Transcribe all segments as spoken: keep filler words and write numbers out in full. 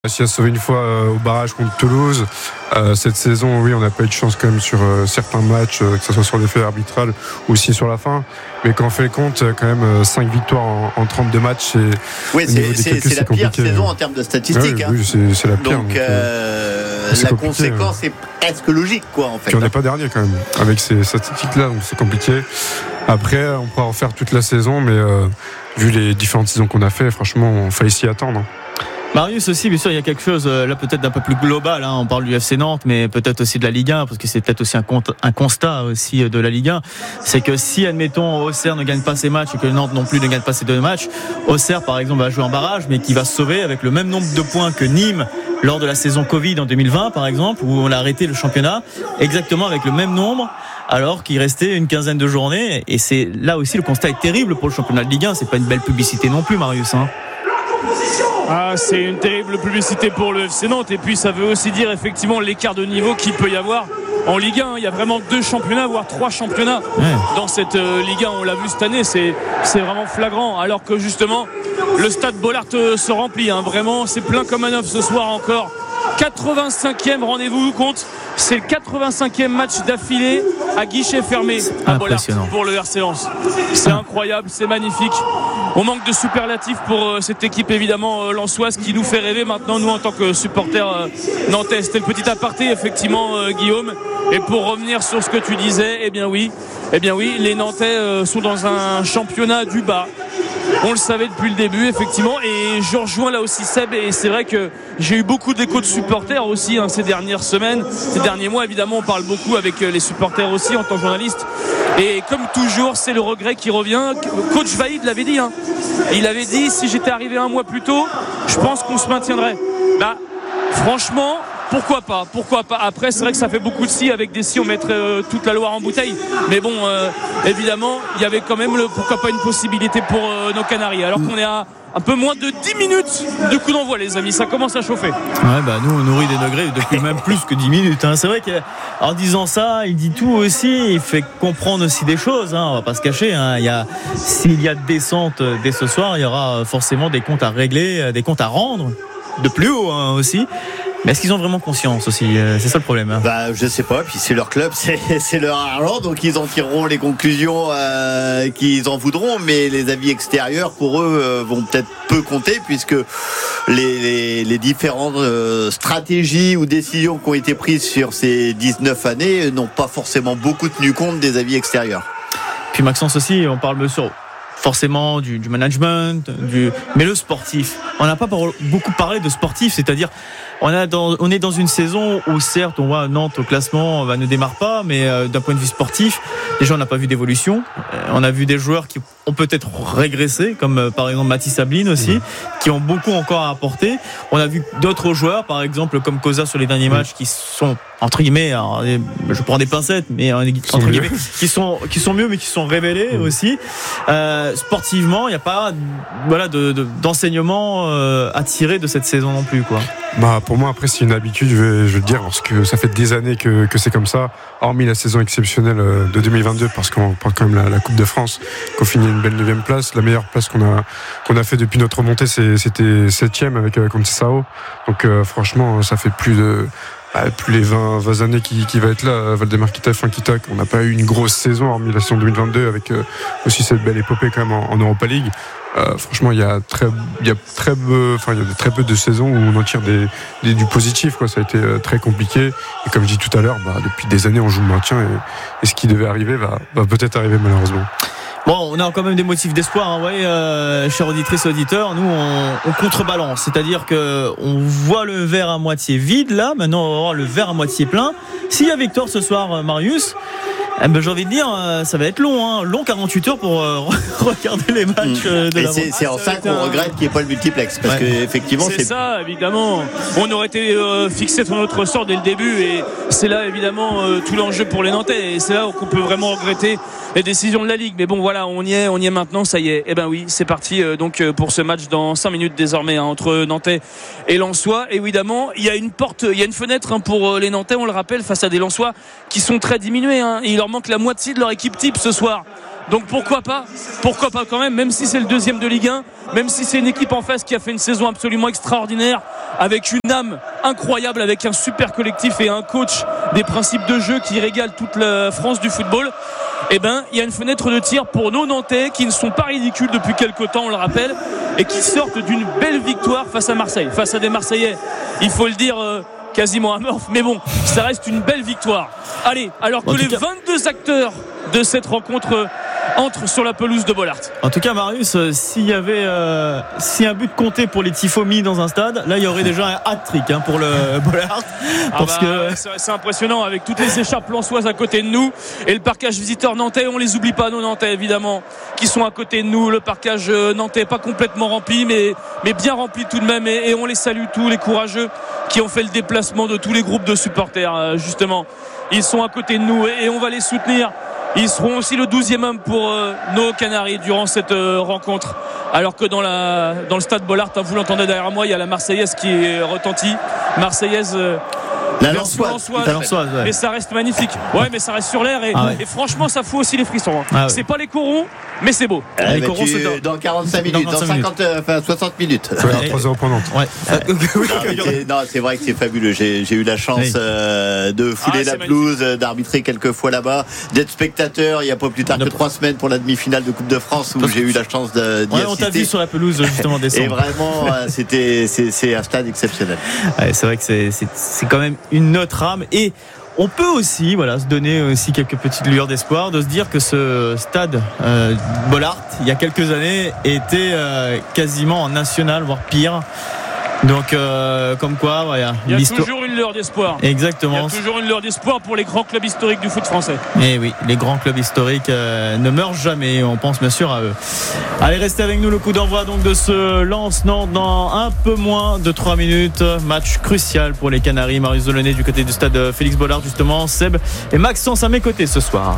réussi à sauver une fois euh, au barrage contre Toulouse. Euh, cette saison, oui, on n'a pas eu de chance quand même sur euh, certains matchs, euh, que ce soit sur l'effet arbitral ou aussi sur la fin. Mais quand on fait le compte, quand même euh, cinq victoires en, en trente-deux matchs. Et oui, c'est, c'est, calculs, c'est, c'est la pire compliqué. saison en termes de statistiques. Ouais, hein. Oui, c'est, c'est la pire. Donc, donc euh, la conséquence hein. est presque logique, quoi, en fait. Puis on n'est pas dernier quand même avec ces statistiques-là, donc c'est compliqué. Après, on pourra en faire toute la saison, mais euh, vu les différentes saisons qu'on a fait, franchement, on fallait s'y attendre. Marius aussi, bien sûr, il y a quelque chose là peut-être d'un peu plus global. Hein. On parle du F C Nantes, mais peut-être aussi de la Ligue un, parce que c'est peut-être aussi un, compte, un constat aussi de la Ligue un. C'est que si, admettons, Auxerre ne gagne pas ses matchs et que Nantes non plus ne gagne pas ses deux matchs, Auxerre, par exemple, va jouer en barrage, mais qui va se sauver avec le même nombre de points que Nîmes lors de la saison Covid en deux mille vingt, par exemple, où on a arrêté le championnat, exactement avec le même nombre, alors qu'il restait une quinzaine de journées. Et c'est là aussi le constat est terrible pour le championnat de Ligue un. C'est pas une belle publicité non plus, Marius. Hein. Ah, c'est une terrible publicité pour le F C Nantes, et puis ça veut aussi dire effectivement l'écart de niveau qu'il peut y avoir en Ligue un. Il y a vraiment deux championnats, voire trois championnats ouais. dans cette euh, Ligue un. On l'a vu cette année, c'est, c'est vraiment flagrant, alors que justement le stade Bollaert euh, se remplit, hein. Vraiment c'est plein comme un œuf ce soir encore. quatre-vingt-cinquième, rendez-vous compte, c'est le quatre-vingt-cinquième match d'affilée à guichet fermé à Bollaert pour le R C Lens. C'est incroyable, c'est magnifique. On manque de superlatifs pour euh, cette équipe évidemment euh, lensoise qui nous fait rêver maintenant, nous en tant que supporters euh, nantais. C'était le petit aparté effectivement euh, Guillaume. Et pour revenir sur ce que tu disais, eh bien oui, eh bien oui, les Nantais euh, sont dans un championnat du bas. On le savait depuis le début effectivement, et je rejoins là aussi Seb, et c'est vrai que j'ai eu beaucoup d'échos de supporters aussi hein, ces dernières semaines, ces derniers mois. Évidemment on parle beaucoup avec les supporters aussi en tant que journaliste, et comme toujours c'est le regret qui revient. Coach Vaïd l'avait dit hein. Il avait dit si j'étais arrivé un mois plus tôt, je pense qu'on se maintiendrait. Bah franchement pourquoi pas, pourquoi pas. Après c'est vrai que ça fait beaucoup de si, avec des si on mettrait euh, toute la Loire en bouteille, mais bon euh, évidemment il y avait quand même le, pourquoi pas une possibilité pour euh, nos Canaries, alors qu'on est à un peu moins de dix minutes de coup d'envoi, les amis, ça commence à chauffer. Ouais, bah nous on nourrit des degrés depuis même plus que dix minutes hein. C'est vrai qu'en disant ça il dit tout aussi, il fait comprendre aussi des choses hein. On va pas se cacher hein. Il y a, s'il y a descente dès ce soir, il y aura forcément des comptes à régler, des comptes à rendre de plus haut hein, aussi. Mais est-ce qu'ils ont vraiment conscience aussi? C'est ça le problème hein. Bah je sais pas, puis c'est leur club, c'est, c'est leur argent, donc ils en tireront les conclusions euh, qu'ils en voudront, mais les avis extérieurs pour eux euh, vont peut-être peu compter, puisque les, les, les différentes euh, stratégies ou décisions qui ont été prises sur ces dix-neuf années n'ont pas forcément beaucoup tenu compte des avis extérieurs. Puis Maxence aussi, on parle sur forcément du, du management, du... mais le sportif. On n'a pas beaucoup parlé de sportif, c'est-à-dire on, a dans, on est dans une saison où certes on voit Nantes au classement bah, ne démarre pas, mais euh, d'un point de vue sportif, déjà on n'a pas vu d'évolution. Euh, on a vu des joueurs qui ont peut-être régressé, comme euh, par exemple Mathis Sabline aussi, mmh. qui ont beaucoup encore à apporter. On a vu d'autres joueurs, par exemple comme Koza sur les derniers mmh. matchs, qui sont entre guillemets, alors, je prends des pincettes, mais entre guillemets, qui sont qui sont mieux, mais qui sont révélés mmh. aussi. Euh, sportivement, il n'y a pas voilà de, de d'enseignement euh, à tirer de cette saison non plus, quoi. Bah pour moi après c'est une habitude, je vais, je vais le dire, parce que ça fait des années que, que c'est comme ça, hormis la saison exceptionnelle de deux mille vingt-deux, parce qu'on prend quand même la, la Coupe de France, qu'on finit une belle neuvième place. La meilleure place qu'on a qu'on a fait depuis notre remontée, c'est, c'était septième avec euh, Conceição. Donc euh, franchement ça fait plus de bah, plus les vingt, vingt années qui, qui va être là, Valdemar Kita, Funkita, on n'a pas eu une grosse saison hormis la saison deux mille vingt-deux, avec euh, aussi cette belle épopée quand même en, en Europa League. Euh, franchement, il y a très, il y a très peu, enfin, il y a très peu de saisons où on en tire des, des, du positif, quoi. Ça a été euh, très compliqué. Et comme je dis tout à l'heure, bah, depuis des années, on joue le maintien, et, et ce qui devait arriver va, va peut-être arriver malheureusement. Bon, on a quand même des motifs d'espoir, hein, ouais, euh, chers auditrices et auditeurs. Nous, on, on contrebalance, c'est-à-dire que on voit le verre à moitié vide là. Maintenant, on va voir le verre à moitié plein. S'il y a victoire ce soir, Marius, eh ben, j'ai envie de dire, ça va être long, hein, long quarante-huit heures pour euh, regarder les matchs euh, de et la c'est, c'est en ça qu'on un... regrette qu'il n'y ait pas le multiplex, parce ouais. que effectivement c'est, c'est ça évidemment. On aurait été euh, fixé sur notre sort dès le début, et c'est là évidemment euh, tout l'enjeu pour les Nantais, et c'est là qu'on peut vraiment regretter les décisions de la Ligue. Mais bon voilà, on y est, on y est maintenant, ça y est. Et ben oui, c'est parti euh, donc euh, pour ce match dans cinq minutes désormais hein, entre Nantais et Lensois. Et évidemment, il y a une porte, il y a une fenêtre hein, pour euh, les Nantais, on le rappelle, face à des Lensois qui sont très diminués. Hein, et il leur manque la moitié de leur équipe type ce soir. Donc pourquoi pas, pourquoi pas quand même, même si c'est le deuxième de Ligue un, même si c'est une équipe en face qui a fait une saison absolument extraordinaire, avec une âme incroyable, avec un super collectif et un coach des principes de jeu qui régale toute la France du football. Eh ben, il y a une fenêtre de tir pour nos Nantais qui ne sont pas ridicules depuis quelques temps, on le rappelle, et qui sortent d'une belle victoire face à Marseille, face à des Marseillais, il faut le dire, euh, quasiment amorphes, mais bon, ça reste une belle victoire. Allez, alors que les cas... vingt-deux acteurs de cette rencontre euh, entrent sur la pelouse de Bollaert. En tout cas, Marius, euh, s'il y avait euh, si un but comptait pour les tifos mis dans un stade, là il y aurait déjà un hat-trick hein, pour le Bollaert. Parce ah bah, que c'est, c'est impressionnant avec toutes les écharpes lensoises à côté de nous et le parquage visiteur nantais. On les oublie pas, nos Nantais évidemment, qui sont à côté de nous. Le parquage nantais pas complètement rempli, mais mais bien rempli tout de même. Et, et on les salue tous les courageux qui ont fait le déplacement de tous les groupes de supporters. Justement, ils sont à côté de nous et, et on va les soutenir. Ils seront aussi le douzième homme pour euh, nos Canaries durant cette euh, rencontre. Alors que dans, la, dans le stade Bollaert, hein, vous l'entendez derrière moi, il y a la Marseillaise qui est retentie. Marseillaise. Euh, La Lensoise, ouais. Mais ça reste magnifique. Ouais, mais ça reste sur l'air et, ah ouais. et franchement, ça fout aussi les frissons. Hein. Ah ouais. C'est pas les corons, mais c'est beau. Euh, les corons, c'est dans, dans quarante-cinq minutes, dans, dans cinquante, minutes. Enfin, soixante minutes. Ouais, trois heures pendant. Ouais. non, c'est, non, c'est vrai que c'est fabuleux. J'ai, j'ai eu la chance oui. euh, de fouler ah, la pelouse, magnifique. D'arbitrer quelques fois là-bas, d'être spectateur. Il n'y a pas plus tard que trois semaines pour la demi-finale de Coupe de France où Parce j'ai eu la chance de, d'y ouais, assister. On t'a vu sur la pelouse justement décembre. Et vraiment, c'était, c'est, c'est un stade exceptionnel. Ouais, c'est vrai que c'est, c'est, c'est quand même une autre âme et on peut aussi voilà, se donner aussi quelques petites lueurs d'espoir de se dire que ce stade euh, Bollaert il y a quelques années était euh, quasiment en national voire pire. Donc euh, comme quoi voilà, il y a l'histoire... toujours une lueur d'espoir. Exactement. Il y a toujours une lueur d'espoir pour les grands clubs historiques du foot français. Et oui, les grands clubs historiques euh, ne meurent jamais. On pense bien sûr à eux. Allez, restez avec nous. Le coup d'envoi donc de ce Lens-Nantes dans un peu moins de trois minutes. Match crucial pour les Canaries. Marius Delaunay du côté du stade Félix Bollaert justement. Seb et Maxence à mes côtés ce soir.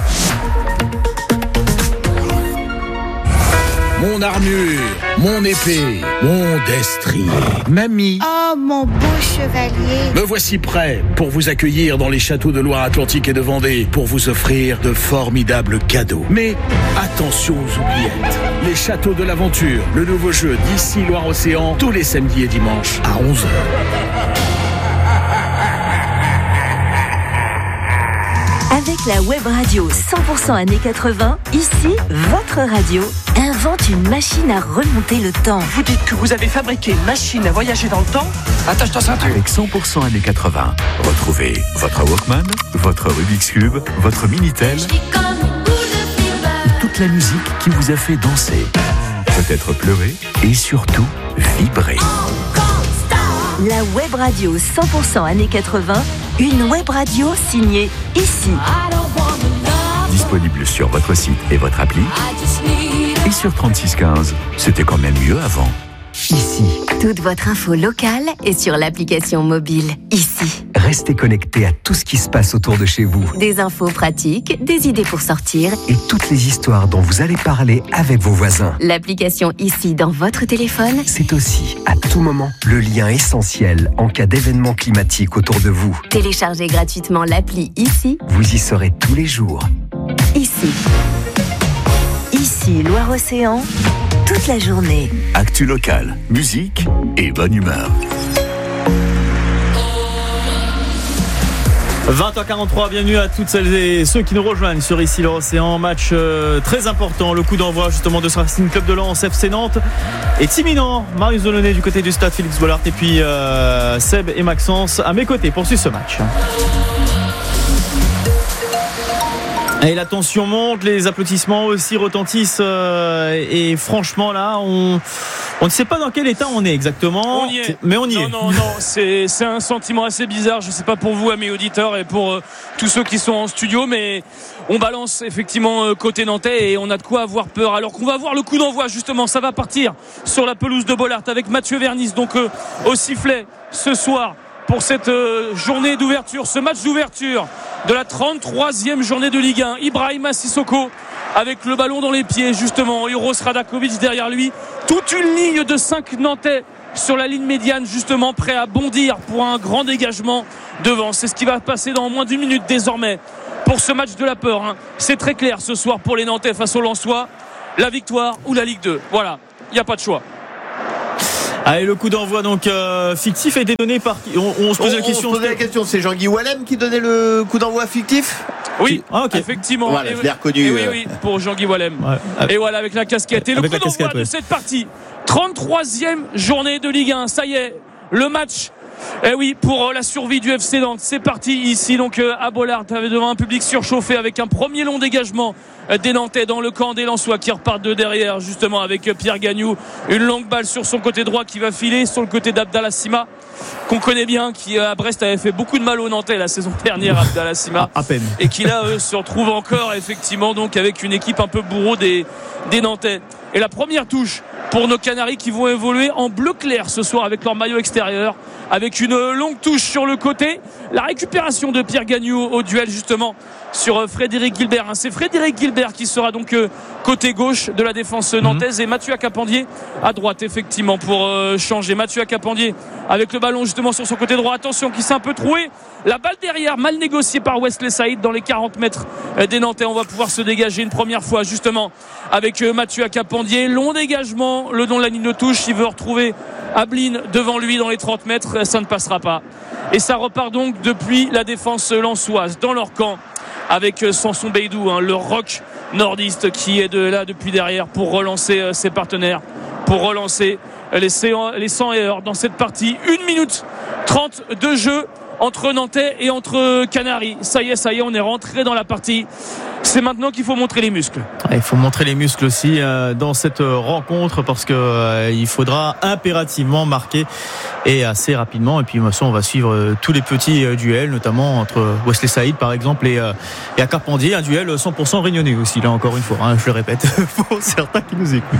Mon armure, mon épée, mon destrier. Mamie. Oh, mon beau chevalier. Me voici prêt pour vous accueillir dans les châteaux de Loire-Atlantique et de Vendée pour vous offrir de formidables cadeaux. Mais attention aux oubliettes. Les châteaux de l'aventure, le nouveau jeu d'ici Loire-Océan, tous les samedis et dimanches à onze heures. Avec la web radio cent pour cent années quatre-vingts, ici, votre radio invente une machine à remonter le temps. Vous dites que vous avez fabriqué une machine à voyager dans le temps ? Attache ta ceinture. Avec cent pour cent années quatre-vingts, retrouvez votre Walkman, votre Rubik's Cube, votre Minitel, toute la musique qui vous a fait danser, peut-être pleurer et surtout vibrer. La web radio cent pour cent années quatre-vingts, une web radio signée ici. Disponible sur votre site et votre appli. Et sur trente-six quinze, c'était quand même mieux avant. Ici. Toute votre info locale est sur l'application mobile. Ici. Restez connectés à tout ce qui se passe autour de chez vous. Des infos pratiques, des idées pour sortir. Et toutes les histoires dont vous allez parler avec vos voisins. L'application Ici dans votre téléphone. C'est aussi, à tout moment, le lien essentiel en cas d'événement climatique autour de vous. Téléchargez gratuitement l'appli Ici. Vous y serez tous les jours. Ici. Ici, Loire-Océan. Toute la journée. Actu locale, musique et bonne humeur. vingt heures quarante-trois, bienvenue à toutes celles et ceux qui nous rejoignent sur Ici Loire-Océan. Match euh, très important, le coup d'envoi justement de ce Racing Club de Lens, F C Nantes est imminent. Marius Delaunay du côté du stade Félix Bollaert et puis euh, Seb et Maxence à mes côtés pour suivre ce match. Et la tension monte, les applaudissements aussi retentissent euh, et franchement là on, on ne sait pas dans quel état on est exactement, on y est. mais on y non, est. Non, non, c'est, c'est un sentiment assez bizarre, je ne sais pas pour vous amis auditeurs et pour euh, tous ceux qui sont en studio, mais on balance effectivement euh, côté nantais et on a de quoi avoir peur. Alors qu'on va voir le coup d'envoi justement, ça va partir sur la pelouse de Bollaert avec Mathieu Vernis donc euh, au sifflet ce soir. Pour cette euh, journée d'ouverture, ce match d'ouverture de la trente-troisième journée de Ligue un. Ibrahima Sissoko avec le ballon dans les pieds justement. Uros Radakovic derrière lui. Toute une ligne de cinq Nantais sur la ligne médiane justement, prêt à bondir pour un grand dégagement devant. C'est ce qui va passer dans moins d'une minute désormais pour ce match de la peur, hein. C'est très clair ce soir pour les Nantais face aux Lensois, la victoire ou la Ligue deux. Voilà, il n'y a pas de choix. Allez, le coup d'envoi donc euh, fictif a été donné par qui on, on se posait on, la question. On se posait la question, c'est Jean-Guy Wallem qui donnait le coup d'envoi fictif. Oui, ah, okay. effectivement. Voilà, et je l'ai reconnu. Et oui, oui, pour Jean-Guy Wallem. Ouais. Et voilà, avec la casquette. Et le avec coup d'envoi ouais. de cette partie. trente-troisième journée de Ligue un. Ça y est, le match. Eh oui, pour la survie du F C Nantes. C'est parti ici, donc à Bollard, devant un public surchauffé, avec un premier long dégagement des Nantais dans le camp des Lensois qui repartent de derrière, justement, avec Pierre Gagnou. Une longue balle sur son côté droit qui va filer sur le côté d'Abdallah Sima, qu'on connaît bien, qui à Brest avait fait beaucoup de mal aux Nantais la saison dernière, Abdallah Sima. À peine. Et qui là euh, se retrouve encore, effectivement, donc avec une équipe un peu bourreau des, des Nantais. Et la première touche pour nos Canaries qui vont évoluer en bleu clair ce soir avec leur maillot extérieur, avec une longue touche sur le côté. La récupération de Pierre Gagnou au duel justement sur Frédéric Guilbert. C'est Frédéric Guilbert qui sera donc côté gauche de la défense nantaise, et Mathieu Akapandier à droite, effectivement, pour changer. Mathieu Akapandier avec le ballon justement sur son côté droit. Attention, qui s'est un peu troué. La balle derrière, mal négociée par Wesley Saïd dans les quarante mètres des Nantais. On va pouvoir se dégager une première fois justement avec Mathieu Akapandier. Long dégagement le long de la ligne de touche. Il veut retrouver Ablin devant lui dans les trente mètres. Ça ne passera pas. Et ça repart donc depuis la défense lensoise dans leur camp avec Samson Beidou, hein, le rock nordiste qui est de là depuis derrière pour relancer euh, ses partenaires, pour relancer euh, les, les cent et heures dans cette partie. une minute trente de jeu entre Nantais et entre Canaries. Ça y est, ça y est, on est rentré dans la partie. C'est maintenant qu'il faut montrer les muscles. Il faut montrer les muscles aussi euh, dans cette rencontre, parce que euh, il faudra impérativement marquer, et assez rapidement. Et puis ça, on va suivre euh, tous les petits euh, duels, notamment entre Wesley Saïd par exemple et, euh, et Akapandier, un duel cent pour cent réunionnais aussi, là encore une fois, hein, je le répète pour certains qui nous écoutent.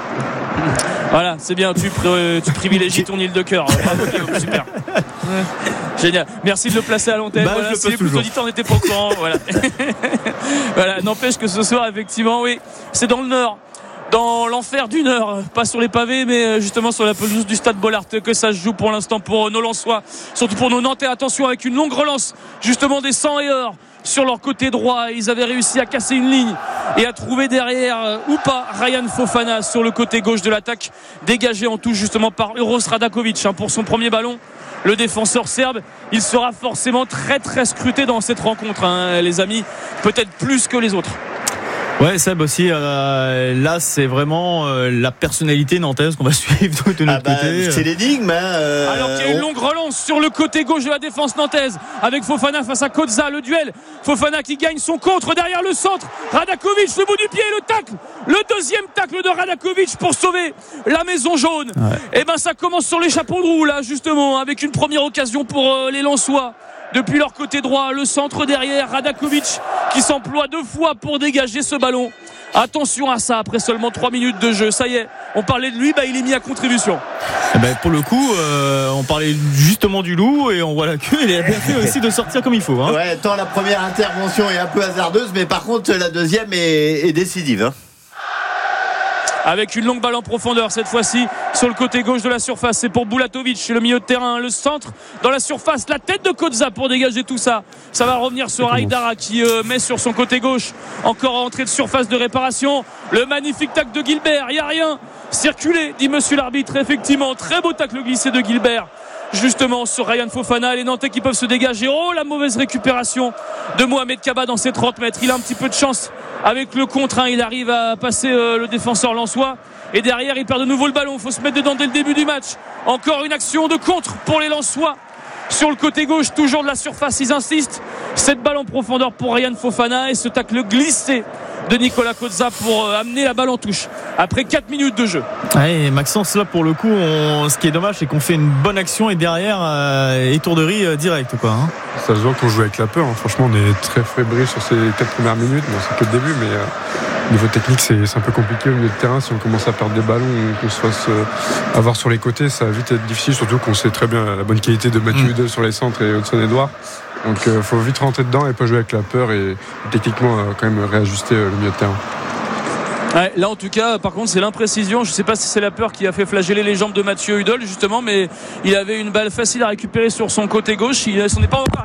Voilà, c'est bien, tu, pr- tu privilégies ton île de cœur. Bravo, Guillaume, super. Génial. Merci de le placer à l'antenne. Bah, voilà, si les plus auditeurs n'étaient pas au courant, voilà. Voilà, n'empêche que ce soir, effectivement, oui, c'est dans le Nord, dans l'enfer du Nord, pas sur les pavés, mais justement sur la pelouse du stade Bollard que ça se joue pour l'instant pour nos Lensois, surtout pour nos Nantais. Attention, avec une longue relance justement des cent et heures sur leur côté droit. Ils avaient réussi à casser une ligne et à trouver derrière euh, ou pas Ryan Fofana sur le côté gauche de l'attaque, dégagé en touche justement par Uros Radakovic, hein, pour son premier ballon. Le défenseur serbe, il sera forcément très très scruté dans cette rencontre, hein, les amis, peut-être plus que les autres. Ouais, Seb aussi, euh, là c'est vraiment euh, la personnalité nantaise qu'on va suivre de notre ah bah, côté. C'est l'énigme, hein, euh, alors qu'il y a une longue relance sur le côté gauche de la défense nantaise avec Fofana face à Kozza, le duel. Fofana qui gagne son contre derrière le centre. Radakovic, le bout du pied, le tacle. Le deuxième tacle de Radakovic pour sauver la maison jaune. Ouais. Et ben ça commence sur les chapeaux de roue là, justement, avec une première occasion pour euh, les Lensois. Depuis leur côté droit, le centre derrière, Radakovic qui s'emploie deux fois pour dégager ce ballon. Attention à ça, après seulement trois minutes de jeu. Ça y est, on parlait de lui, bah, il est mis à contribution. Eh ben, pour le coup, euh, on parlait justement du loup, et on voit la queue. Il a bien fait aussi de sortir comme il faut, hein. Ouais, tant la première intervention est un peu hasardeuse, mais par contre la deuxième est, est décisive, hein. Avec une longue balle en profondeur cette fois-ci sur le côté gauche de la surface. C'est pour Bulatovic, le milieu de terrain, le centre dans la surface, la tête de Kozza pour dégager tout ça. Ça va revenir sur Aïdara qui euh, met sur son côté gauche, encore entrée de surface de réparation. Le magnifique tacle de Guilbert, il n'y a rien. Circulé, dit monsieur l'arbitre. Effectivement, très beau tacle glissé de Guilbert justement sur Ryan Fofana. Les Nantais qui peuvent se dégager. Oh, la mauvaise récupération de Mohamed Kaba dans ses trente mètres. Il a un petit peu de chance avec le contre, hein. Il arrive à passer euh, le défenseur lensois, et derrière il perd de nouveau le ballon. Il faut se mettre dedans dès le début du match. Encore une action de contre pour les Lensois sur le côté gauche, toujours de la surface. Ils insistent. Cette balle en profondeur pour Ryan Fofana, et ce tacle glissé de Nicolas Kozza pour euh, amener la balle en touche après quatre minutes de jeu. Ouais, Maxence, là pour le coup, on... ce qui est dommage, c'est qu'on fait une bonne action et derrière euh, étourderie euh, direct, quoi, hein. Ça se voit qu'on joue avec la peur, hein. Franchement, on est très fébrile sur ces quatre premières minutes. Bon, c'est que le début, mais euh, niveau technique, c'est, c'est un peu compliqué au milieu de terrain. Si on commence à perdre des ballons ou qu'on se fasse euh, avoir sur les côtés, ça va vite être difficile, surtout qu'on sait très bien la bonne qualité de Mathieu Hudel mmh. sur les centres et Hudson-Edouard. Donc il euh, faut vite rentrer dedans et pas jouer avec la peur, et, et techniquement euh, quand même réajuster euh, le milieu de terrain. Ouais, là en tout cas, par contre, c'est l'imprécision. Je ne sais pas si c'est la peur qui a fait flageller les jambes de Mathieu Hudel justement, mais il avait une balle facile à récupérer sur son côté gauche. Il ne s'en est pas emparé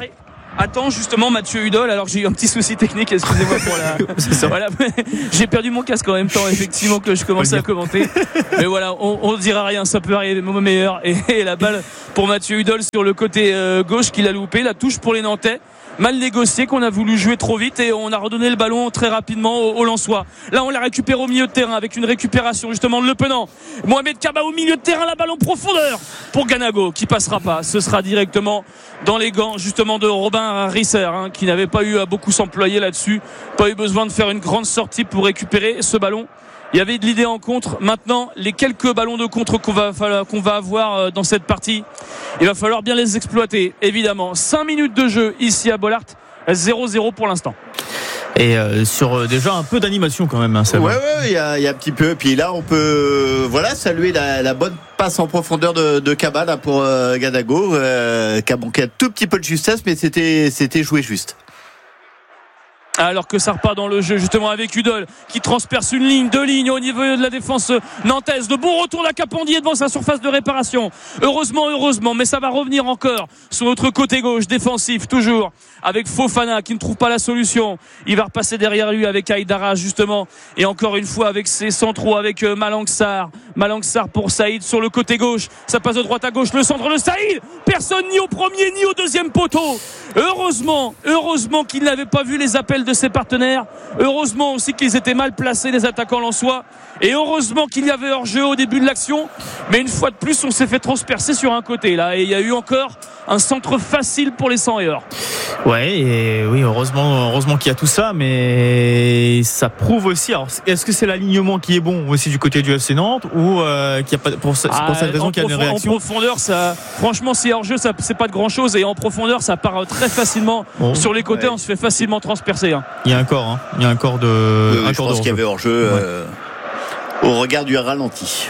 attend justement Mathieu Hudol. Alors j'ai eu un petit souci technique, excusez-moi pour la. Voilà, j'ai perdu mon casque en même temps, effectivement, que je commençais à commenter. Mais voilà, on, on dira rien, ça peut arriver au meilleur. Et, et la balle pour Mathieu Hudol sur le côté euh, gauche qu'il a loupé, la touche pour les Nantais. Mal négocié, qu'on a voulu jouer trop vite et on a redonné le ballon très rapidement au, au Lensois. Là, on la récupère au milieu de terrain avec une récupération justement de Le Penant. Mohamed Kaba au milieu de terrain, la balle en profondeur pour Ganago qui passera pas. Ce sera directement dans les gants justement de Robin Risser, hein, qui n'avait pas eu à beaucoup s'employer là-dessus. Pas eu besoin de faire une grande sortie pour récupérer ce ballon. Il y avait de l'idée en contre. Maintenant, les quelques ballons de contre qu'on va, qu'on va avoir dans cette partie, il va falloir bien les exploiter, évidemment. cinq minutes de jeu ici à Bollaert, zéro zéro pour l'instant. Et euh, sur euh, déjà un peu d'animation quand même, hein, ça ouais, ouais, il y a, il y a un petit peu. Puis là, on peut, euh, voilà, saluer la, la bonne passe en profondeur de, de Kaba là pour euh, Ganago, euh, qui a manqué un tout petit peu de justesse, mais c'était, c'était joué juste. Alors que ça repart dans le jeu justement avec Hudol qui transperce une ligne, deux lignes au niveau de la défense nantaise. De bon retour la Capandier devant sa surface de réparation. Heureusement, heureusement, mais ça va revenir encore sur notre côté gauche défensif toujours avec Fofana qui ne trouve pas la solution. Il va repasser derrière lui avec Aïdara justement et encore une fois avec ses centraux avec Malang Sarr. Malang Sarr pour Saïd sur le côté gauche. Ça passe de droite à gauche, le centre de Saïd. Personne ni au premier ni au deuxième poteau. Heureusement, heureusement qu'il n'avait pas vu les appels de ses partenaires. Heureusement aussi qu'ils étaient mal placés les attaquants lensois. Et heureusement qu'il y avait hors-jeu au début de l'action. Mais une fois de plus, on s'est fait transpercer sur un côté là. Et il y a eu encore un centre facile pour les cent et or. Ouais, et oui, heureusement, heureusement qu'il y a tout ça, mais ça prouve aussi. Alors, est-ce que c'est l'alignement qui est bon aussi du côté du F C Nantes ou euh, qu'il y a pas pour, ah, pour cette raison qu'il y a une réaction? En profondeur, ça, franchement, si hors jeu, ça c'est pas de grand chose, et en profondeur, ça part très facilement bon, sur les côtés. Ouais. On se fait facilement transpercer. Hein. Il y a un corps, hein. Il y a un corps de. Oui, oui, un je corps pense qu'il y avait hors jeu ouais. euh, au regard du ralenti.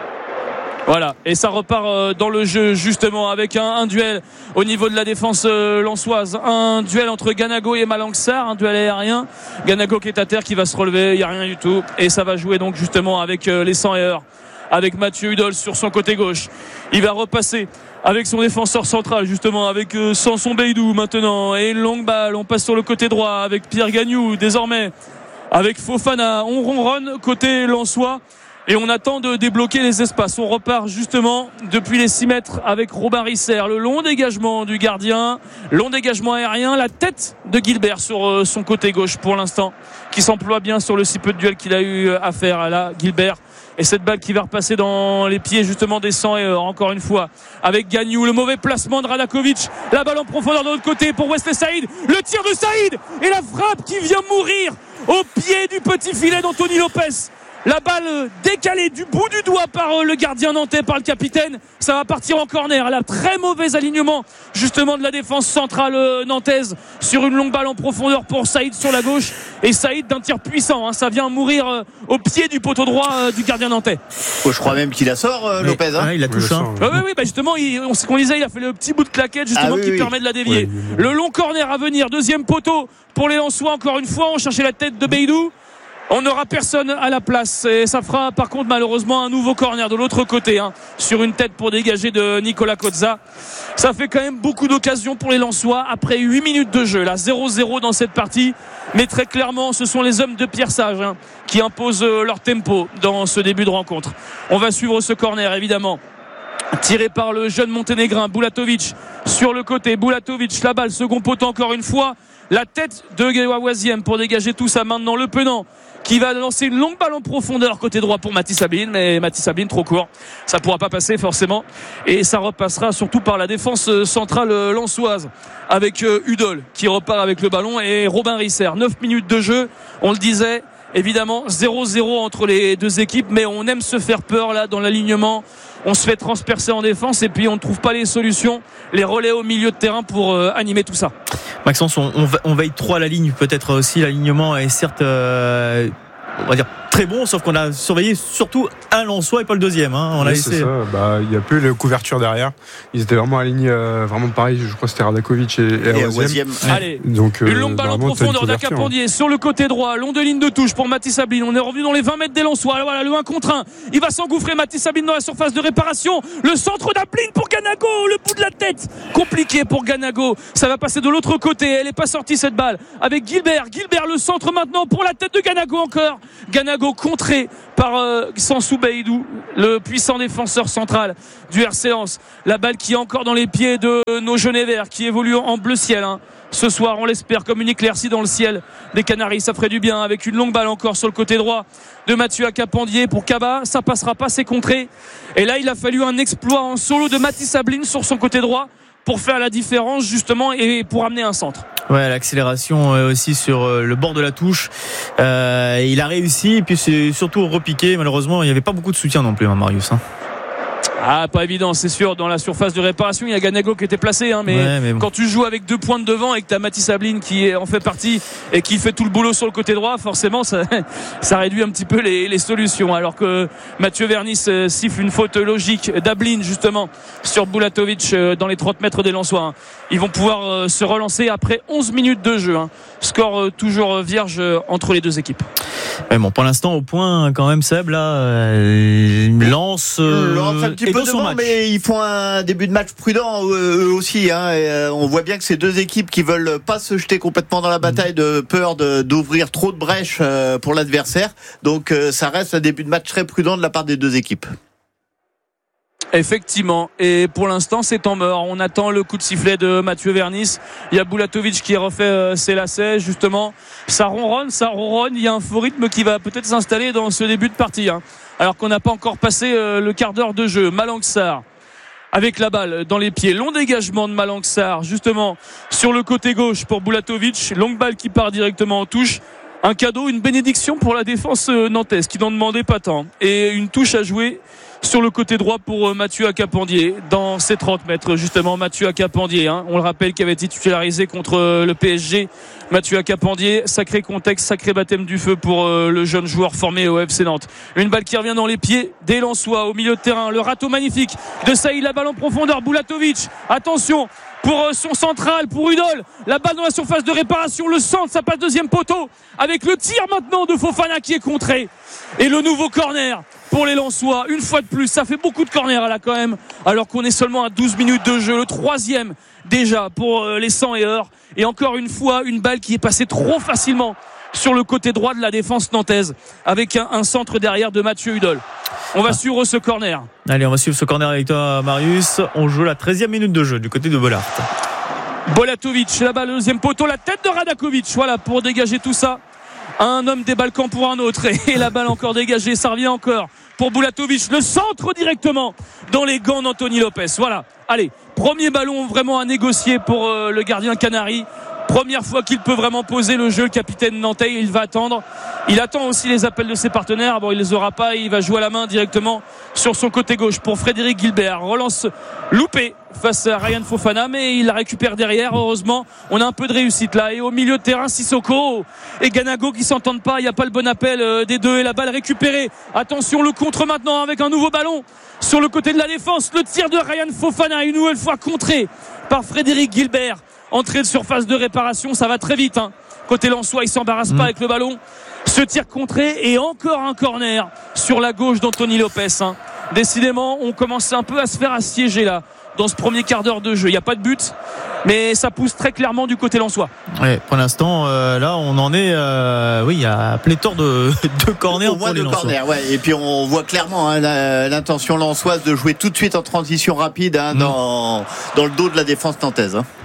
Voilà, et ça repart dans le jeu justement avec un, un duel au niveau de la défense euh, lensoise, un duel entre Ganago et Malang Sarr, un duel aérien. Ganago qui est à terre, qui va se relever, il n'y a rien du tout, et ça va jouer donc justement avec euh, les cent et heures, avec Mathieu Hudol sur son côté gauche. Il va repasser avec son défenseur central justement, avec euh, Samson Beidou maintenant, et une longue balle. On passe sur le côté droit avec Pierre Gagnou désormais, avec Fofana. On ronronne côté lensois. Et on attend de débloquer les espaces. On repart justement depuis les six mètres avec Robin Risser. Le long dégagement du gardien, long dégagement aérien, la tête de Gilbert sur son côté gauche pour l'instant, qui s'emploie bien sur le si peu de duel qu'il a eu à faire là, Gilbert. Et cette balle qui va repasser dans les pieds justement des cent et encore une fois avec Gagnou. Le mauvais placement de Radakovic. La balle en profondeur de l'autre côté pour Wesley Saïd. Le tir de Saïd et la frappe qui vient mourir au pied du petit filet d'Anthony Lopez. La balle décalée du bout du doigt par le gardien nantais, par le capitaine. Ça va partir en corner. Là, très mauvais alignement justement de la défense centrale nantaise sur une longue balle en profondeur pour Saïd sur la gauche. Et Saïd d'un tir puissant, hein. Ça vient mourir au pied du poteau droit du gardien nantais. Oh, je crois même qu'il la sort, euh, Lopez. Hein. Ouais, il la touche. Hein. Oui, oui, oui, bah justement, il, on, ce qu'on disait, il a fait le petit bout de claquette justement ah, oui, qui oui. permet de la dévier. Oui. Le long corner à venir, deuxième poteau pour les Lensois encore une fois. On cherchait la tête de Beidou. On n'aura personne à la place et ça fera par contre malheureusement un nouveau corner de l'autre côté, hein, sur une tête pour dégager de Nicolas Cozza. Ça fait quand même beaucoup d'occasions pour les Lensois après huit minutes de jeu. Là, zéro zéro dans cette partie, mais très clairement ce sont les hommes de Pierre Sage, hein, qui imposent leur tempo dans ce début de rencontre. On va suivre ce corner évidemment, tiré par le jeune monténégrin Bulatovic sur le côté. Bulatovic, la balle, second poteau encore une fois. La tête de Guéwawaziem pour dégager tout ça maintenant. Le Penant qui va lancer une longue balle en profondeur côté droit pour Mathis Sabine, mais Mathis Sabine trop court, ça pourra pas passer forcément, et ça repassera surtout par la défense centrale lensoise avec Hudol qui repart avec le ballon et Robin Risser. neuf minutes de jeu, on le disait, évidemment zéro zéro entre les deux équipes, mais on aime se faire peur là dans l'alignement. On se fait transpercer en défense et puis on ne trouve pas les solutions, les relais au milieu de terrain pour euh, animer tout ça. Maxence, on, on, on veille trop à la ligne, peut-être aussi l'alignement est certes, euh, on va dire, très bon, sauf qu'on a surveillé surtout un Lensois et pas le deuxième. Hein. On oui, a laissé... c'est ça. Bah, il n'y a plus la couverture derrière. Ils étaient vraiment alignés, euh, vraiment pareil. Je crois que c'était Radakovic et, et, et Oisiem. Allez, donc, euh, une longue balle en profondeur d'Acapandier sur le côté droit, long de ligne de touche pour Mathis Sabine. On est revenu dans les vingt mètres des Lensois. Alors voilà, le un contre un. Il va s'engouffrer Mathis Sabine dans la surface de réparation. Le centre d'Ablin pour Ganago, le bout de la tête. Compliqué pour Ganago. Ça va passer de l'autre côté. Elle n'est pas sortie cette balle. Avec Gilbert. Gilbert, le centre maintenant pour la tête de Ganago encore. Ganago contré par euh, Sansou Baïdou, le puissant défenseur central du R C Lens. La balle qui est encore dans les pieds de nos Genets verts qui évoluent en bleu ciel. Hein. Ce soir, on l'espère, comme une éclaircie dans le ciel des Canaries. Ça ferait du bien avec une longue balle encore sur le côté droit de Mathieu Acapandier pour Kaba. Ça passera pas, c'est contré. Et là, il a fallu un exploit en solo de Mathis Ablin sur son côté droit pour faire la différence justement et pour amener un centre. Ouais, l'accélération aussi sur le bord de la touche. Euh, il a réussi et puis c'est surtout repiqué. Malheureusement, il n'y avait pas beaucoup de soutien non plus, hein, Marius. Hein. Ah, pas évident, c'est sûr. Dans la surface de réparation, il y a Ganago qui était placé, hein, mais, ouais, mais bon. Quand tu joues avec deux points de devant et que tu as Mathis Ablin qui en fait partie et qui fait tout le boulot sur le côté droit, forcément, ça, ça réduit un petit peu les, les solutions. Alors que Mathieu Vernis siffle une faute logique d'Ablin, justement, sur Bulatovic dans les trente mètres des Lensois. Hein. Ils vont pouvoir se relancer après onze minutes de jeu. Hein. Score toujours vierge entre les deux équipes. Ouais, bon, pour l'instant, au point, quand même, Seb, là, euh, lance. Euh, lance un petit peu devant, mais ils font un début de match prudent, eux aussi. Hein, et, euh, on voit bien que ces deux équipes qui veulent pas se jeter complètement dans la bataille de peur de, d'ouvrir trop de brèches euh, pour l'adversaire. Donc, euh, ça reste un début de match très prudent de la part des deux équipes. Effectivement, et pour l'instant c'est temps mort. On attend le coup de sifflet de Mathieu Vernis. Il y a Bulatovic qui refait euh, ses lacets justement. Ça ronronne, ça ronronne. Il y a un faux rythme qui va peut-être s'installer dans ce début de partie. Hein. Alors qu'on n'a pas encore passé euh, le quart d'heure de jeu. Malang Sarr avec la balle dans les pieds. Long dégagement de Malang Sarr justement sur le côté gauche pour Bulatovic. Longue balle qui part directement en touche. Un cadeau, une bénédiction pour la défense nantaise qui n'en demandait pas tant. Et une touche à jouer sur le côté droit pour Mathieu Acapandier dans ses trente mètres. Justement, Mathieu Acapandier, hein, on le rappelle, qui avait été titularisé contre le P S G. Mathieu Acapandier, sacré contexte, sacré baptême du feu pour euh, le jeune joueur formé au F C Nantes. Une balle qui revient dans les pieds des Lensois au milieu de terrain. Le râteau magnifique de Saïd, la balle en profondeur. Bulatovic, attention pour son central, pour Udol, la balle dans la surface de réparation, le centre, ça passe deuxième poteau, avec le tir maintenant de Fofana qui est contré, et le nouveau corner pour les Lensois, une fois de plus, ça fait beaucoup de corners là quand même, alors qu'on est seulement à douze minutes de jeu, le troisième déjà pour les cent et heures, et encore une fois, une balle qui est passée trop facilement sur le côté droit de la défense nantaise, avec un, un centre derrière de Mathieu Udol. On va ah. suivre ce corner. Allez, on va suivre ce corner avec toi, Marius. On joue la treizième minute de jeu du côté de Bollaert. Bulatovic, la balle au deuxième poteau, la tête de Radakovic. Voilà, pour dégager tout ça. Un homme des Balkans pour un autre. Et la balle encore dégagée, ça revient encore pour Bulatovic. Le centre directement dans les gants d'Anthony Lopez. Voilà, allez, premier ballon vraiment à négocier pour euh, le gardien Canari. Première fois qu'il peut vraiment poser le jeu, le capitaine nantais, il va attendre. Il attend aussi les appels de ses partenaires. Bon, il les aura pas, il va jouer à la main directement sur son côté gauche pour Frédéric Gilbert. Relance loupée face à Ryan Fofana, mais il la récupère derrière. Heureusement, on a un peu de réussite là. Et au milieu de terrain, Sissoko et Ganago qui s'entendent pas. Il n'y a pas le bon appel des deux et la balle récupérée. Attention, le contre maintenant avec un nouveau ballon sur le côté de la défense. Le tir de Ryan Fofana, une nouvelle fois contré par Frédéric Gilbert. Entrée de surface de réparation, ça va très vite. Hein. Côté Lensois, il s'embarrasse mmh. pas avec le ballon. Ce tir contré et encore un corner sur la gauche d'Anthony Lopez. Hein. Décidément, on commence un peu à se faire assiéger là dans ce premier quart d'heure de jeu. Il n'y a pas de but, mais ça pousse très clairement du côté Lensois. Ouais, pour l'instant, euh, là, on en est. Euh, oui, il y a pléthore de, de corners au moins pour les de Lensois. Corner, ouais. Et puis on voit clairement hein, l'intention lensoise de jouer tout de suite en transition rapide hein, mmh. dans, dans le dos de la défense nantaise. Hein.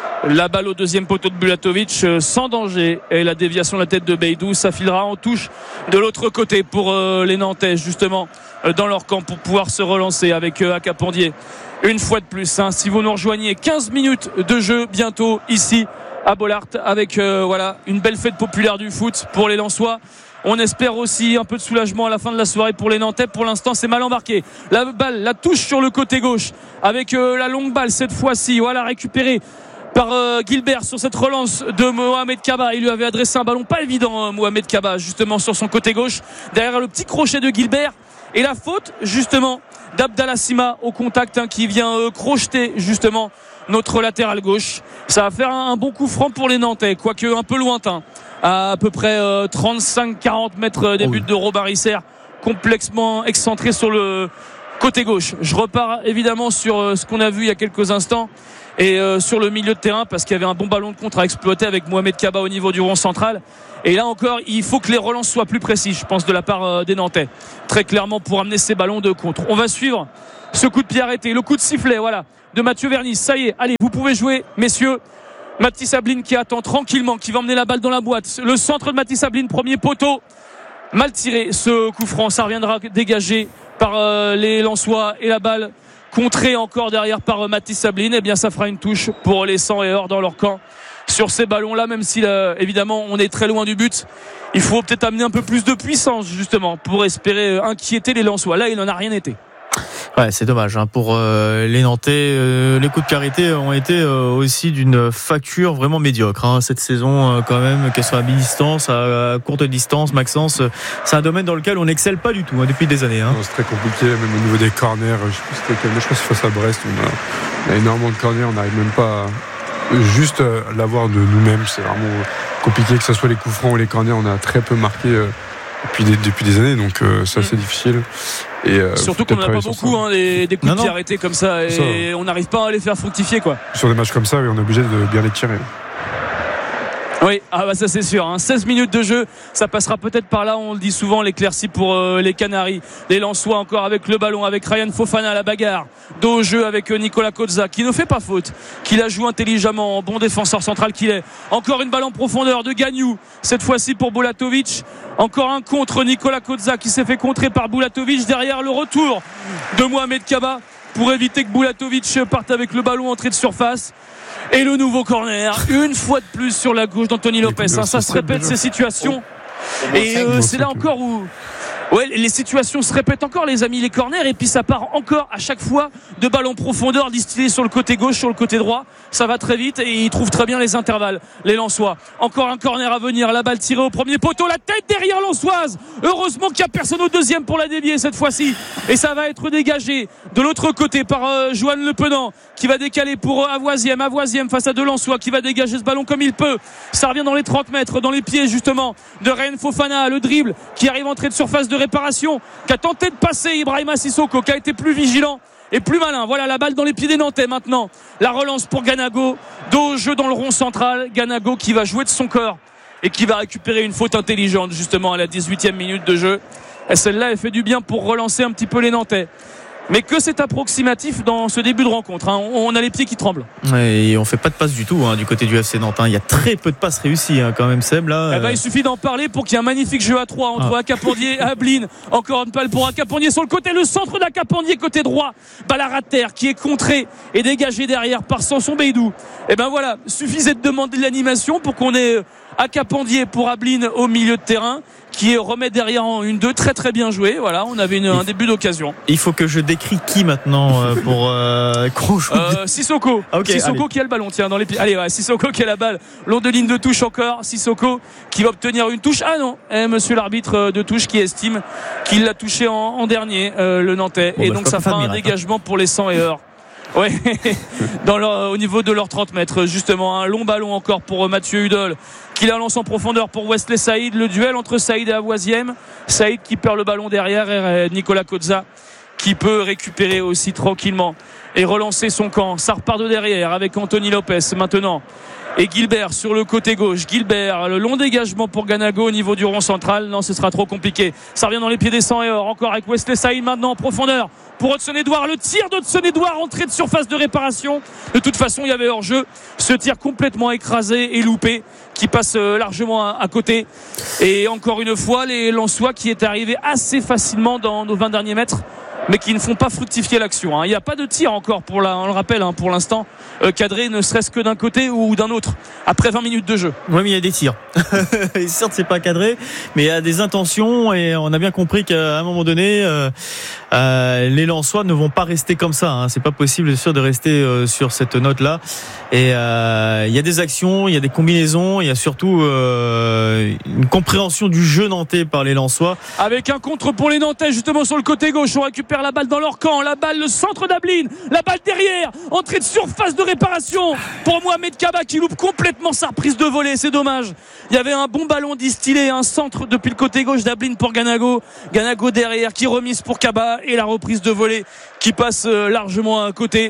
La balle au deuxième poteau de Bulatovic euh, sans danger et la déviation de la tête de Baïdou, ça filera en touche de l'autre côté pour euh, les Nantais justement euh, dans leur camp pour pouvoir se relancer avec euh, Acapandier une fois de plus hein. Si vous nous rejoignez, quinze minutes de jeu bientôt ici à Bollaert avec euh, voilà une belle fête populaire du foot pour les Lensois. On espère aussi un peu de soulagement à la fin de la soirée pour les Nantais. Pour l'instant, c'est mal embarqué. La balle, la touche sur le côté gauche avec euh, la longue balle cette fois-ci. Voilà, récupérée par euh, Gilbert sur cette relance de Mohamed Kaba. Il lui avait adressé un ballon pas évident, euh, Mohamed Kaba, justement sur son côté gauche, derrière le petit crochet de Gilbert. Et la faute justement d'Abdallah Sima au contact, hein, qui vient euh, crocheter justement notre latéral gauche. Ça va faire un, un bon coup franc pour les Nantais, quoique un peu lointain, à à peu près euh, trente-cinq quarante mètres des buts de Robin Risser, complètement excentré sur le côté gauche. Je repars évidemment sur euh, ce qu'on a vu il y a quelques instants et euh, sur le milieu de terrain, parce qu'il y avait un bon ballon de contre à exploiter avec Mohamed Kaba au niveau du rond central. Et là encore, il faut que les relances soient plus précises, je pense, de la part euh, des Nantais, très clairement, pour amener ces ballons de contre. On va suivre ce coup de pied arrêté, le coup de sifflet, voilà, de Mathieu Vernis. Ça y est, allez, vous pouvez jouer, messieurs. Mathis Sabline qui attend tranquillement, qui va emmener la balle dans la boîte. Le centre de Mathis Sabline, premier poteau, mal tiré ce coup franc. Ça reviendra dégagé par euh, les Lensois, et la balle contrée encore derrière par euh, Mathis Sabline. Eh bien, ça fera une touche pour les cent et or dans leur camp sur ces ballons-là, même si là, évidemment on est très loin du but. Il faut peut-être amener un peu plus de puissance justement pour espérer inquiéter les Lensois. Là, il n'en a rien été. Ouais, c'est dommage hein, pour euh, les Nantais. Euh, les coups de carité ont été euh, aussi d'une facture vraiment médiocre hein, cette saison euh, quand même, qu'elle soit à mi-distance, à, à courte distance. Maxence, euh, c'est un domaine dans lequel on n'excelle pas du tout hein, depuis des années. Hein. Non, c'est très compliqué, même au niveau des corners. Je sais plus c'était quel, je pense que face à Brest, on a, on a énormément de corners, on n'arrive même pas à juste à l'avoir de nous-mêmes. C'est vraiment compliqué, que ce soit les coups francs ou les corners. On a très peu marqué euh, depuis, des, depuis des années, donc euh, c'est assez mmh. difficile. Et euh, surtout qu'on n'a pas beaucoup hein, des, des coups non, de pied arrêtés comme ça, et ça, on n'arrive pas à les faire fructifier quoi. Sur des matchs comme ça, oui, on est obligé de bien les tirer. Oui, ah bah ça c'est sûr, hein. seize minutes de jeu, ça passera peut-être par là, on le dit souvent, l'éclaircie pour euh, les Canaries. Les Lensois encore avec le ballon, avec Ryan Fofana à la bagarre, dos au jeu avec euh, Nicolas Kozza, qui ne fait pas faute, qui la joue intelligemment, bon défenseur central qu'il est. Encore une balle en profondeur de Gagnou, cette fois-ci pour Bulatovic. Encore un contre Nicolas Kozza qui s'est fait contrer par Bulatovic. Derrière le retour de Mohamed Kaba pour éviter que Bulatovic parte avec le ballon entrée de surface. Et le nouveau corner, une fois de plus sur la gauche d'Anthony Lopez. Hein, ça se répète ces situations. Et euh, c'est là encore où ouais, les situations se répètent encore, les amis, les corners. Et puis ça part encore à chaque fois de ballons profondeur distillés sur le côté gauche, sur le côté droit. Ça va très vite et ils trouvent très bien les intervalles, les Lensois. Encore un corner à venir, la balle tirée au premier poteau, la tête derrière Lensoise. Heureusement qu'il n'y a personne au deuxième pour la dévier cette fois-ci. Et ça va être dégagé de l'autre côté par euh, Joanne Le Penant, qui va décaler pour euh, Avoisiem. Avoisiem face à De Lensois qui va dégager ce ballon comme il peut. Ça revient dans les trente mètres, dans les pieds justement de Ryan Fofana. Le dribble qui arrive entrée de surface de réparation, qui a tenté de passer Ibrahima Sissoko, qui a été plus vigilant et plus malin. Voilà la balle dans les pieds des Nantais maintenant. La relance pour Ganago, dos au jeu dans le rond central. Ganago qui va jouer de son corps et qui va récupérer une faute intelligente justement à la dix-huitième minute de jeu. Et celle-là, elle fait du bien pour relancer un petit peu les Nantais. Mais que c'est approximatif dans ce début de rencontre, hein. On a les pieds qui tremblent. Et on fait pas de passes du tout hein, du côté du F C Nantes. Hein. Il y a très peu de passes réussies hein, quand même, Seb. Là, eh ben, il suffit d'en parler pour qu'il y ait un magnifique jeu à trois entre ah. Akapandier et Ablin. Encore une balle pour Akapandier sur le côté, le centre d'Akapandier côté droit. Balle à ras de terre qui est contrée et dégagée derrière par Samson Beidou. Et ben voilà, suffisait de demander de l'animation pour qu'on ait Akapandier pour Ablin au milieu de terrain, qui remet derrière en une deux, très très bien joué. Voilà, on avait une, un début d'occasion. Il faut que je décris qui maintenant euh, pour euh, euh, Sissoko. Okay, Sissoko allez. Qui a le ballon, tiens, dans les pieds. Allez, ouais, Sissoko qui a la balle, long de ligne de touche encore. Sissoko qui va obtenir une touche. Ah non, eh, monsieur l'arbitre de touche qui estime qu'il l'a touché en, en dernier, euh, le Nantais. Bon, et bah, donc ça fera un dégagement hein. pour les cent et heures. Ouais, dans leur, au niveau de leurs trente mètres, justement, un long ballon encore pour Mathieu Hudol, qui la lance en profondeur pour Wesley Saïd. Le duel entre Saïd et Avoisiem. Saïd qui perd le ballon derrière et Nicolas Kozza qui peut récupérer aussi tranquillement et relancer son camp. Ça repart de derrière avec Anthony Lopez maintenant. Et Gilbert sur le côté gauche. Gilbert, le long dégagement pour Ganago au niveau du rond central. Non, ce sera trop compliqué. Ça revient dans les pieds des cent et or. Encore avec Wesley Saïd maintenant en profondeur pour Hudson-Edouard. Le tir d'Hudson-Edouard, entrée de surface de réparation. De toute façon, il y avait hors-jeu. Ce tir complètement écrasé et loupé qui passe largement à, à côté. Et encore une fois, les Lensois qui est arrivé assez facilement dans nos vingt derniers mètres mais qui ne font pas fructifier l'action. Il n'y a pas de tir encore, pour la, on le rappelle, hein, pour l'instant, euh, cadré ne serait-ce que d'un côté ou d'un autre, après vingt minutes de jeu. Oui, mais il y a des tirs. Certes, c'est pas cadré, mais il y a des intentions, et on a bien compris qu'à un moment donné, euh, euh, les Lensois ne vont pas rester comme ça. Hein. C'est pas possible, bien sûr, de rester euh, sur cette note-là. Et euh, il y a des actions, il y a des combinaisons, il y a surtout euh, une compréhension du jeu nantais par les Lensois. Avec un contre pour les Nantais, justement sur le côté gauche, on récupère la balle dans leur camp, la balle, le centre d'Ablin, la balle derrière, entrée de surface de réparation pour Mohamed Kaba qui loupe complètement sa reprise de volée, c'est dommage. Il y avait un bon ballon distillé, un centre depuis le côté gauche d'Ablin pour Ganago, Ganago derrière qui remise pour Kaba et la reprise de volée qui passe largement à côté.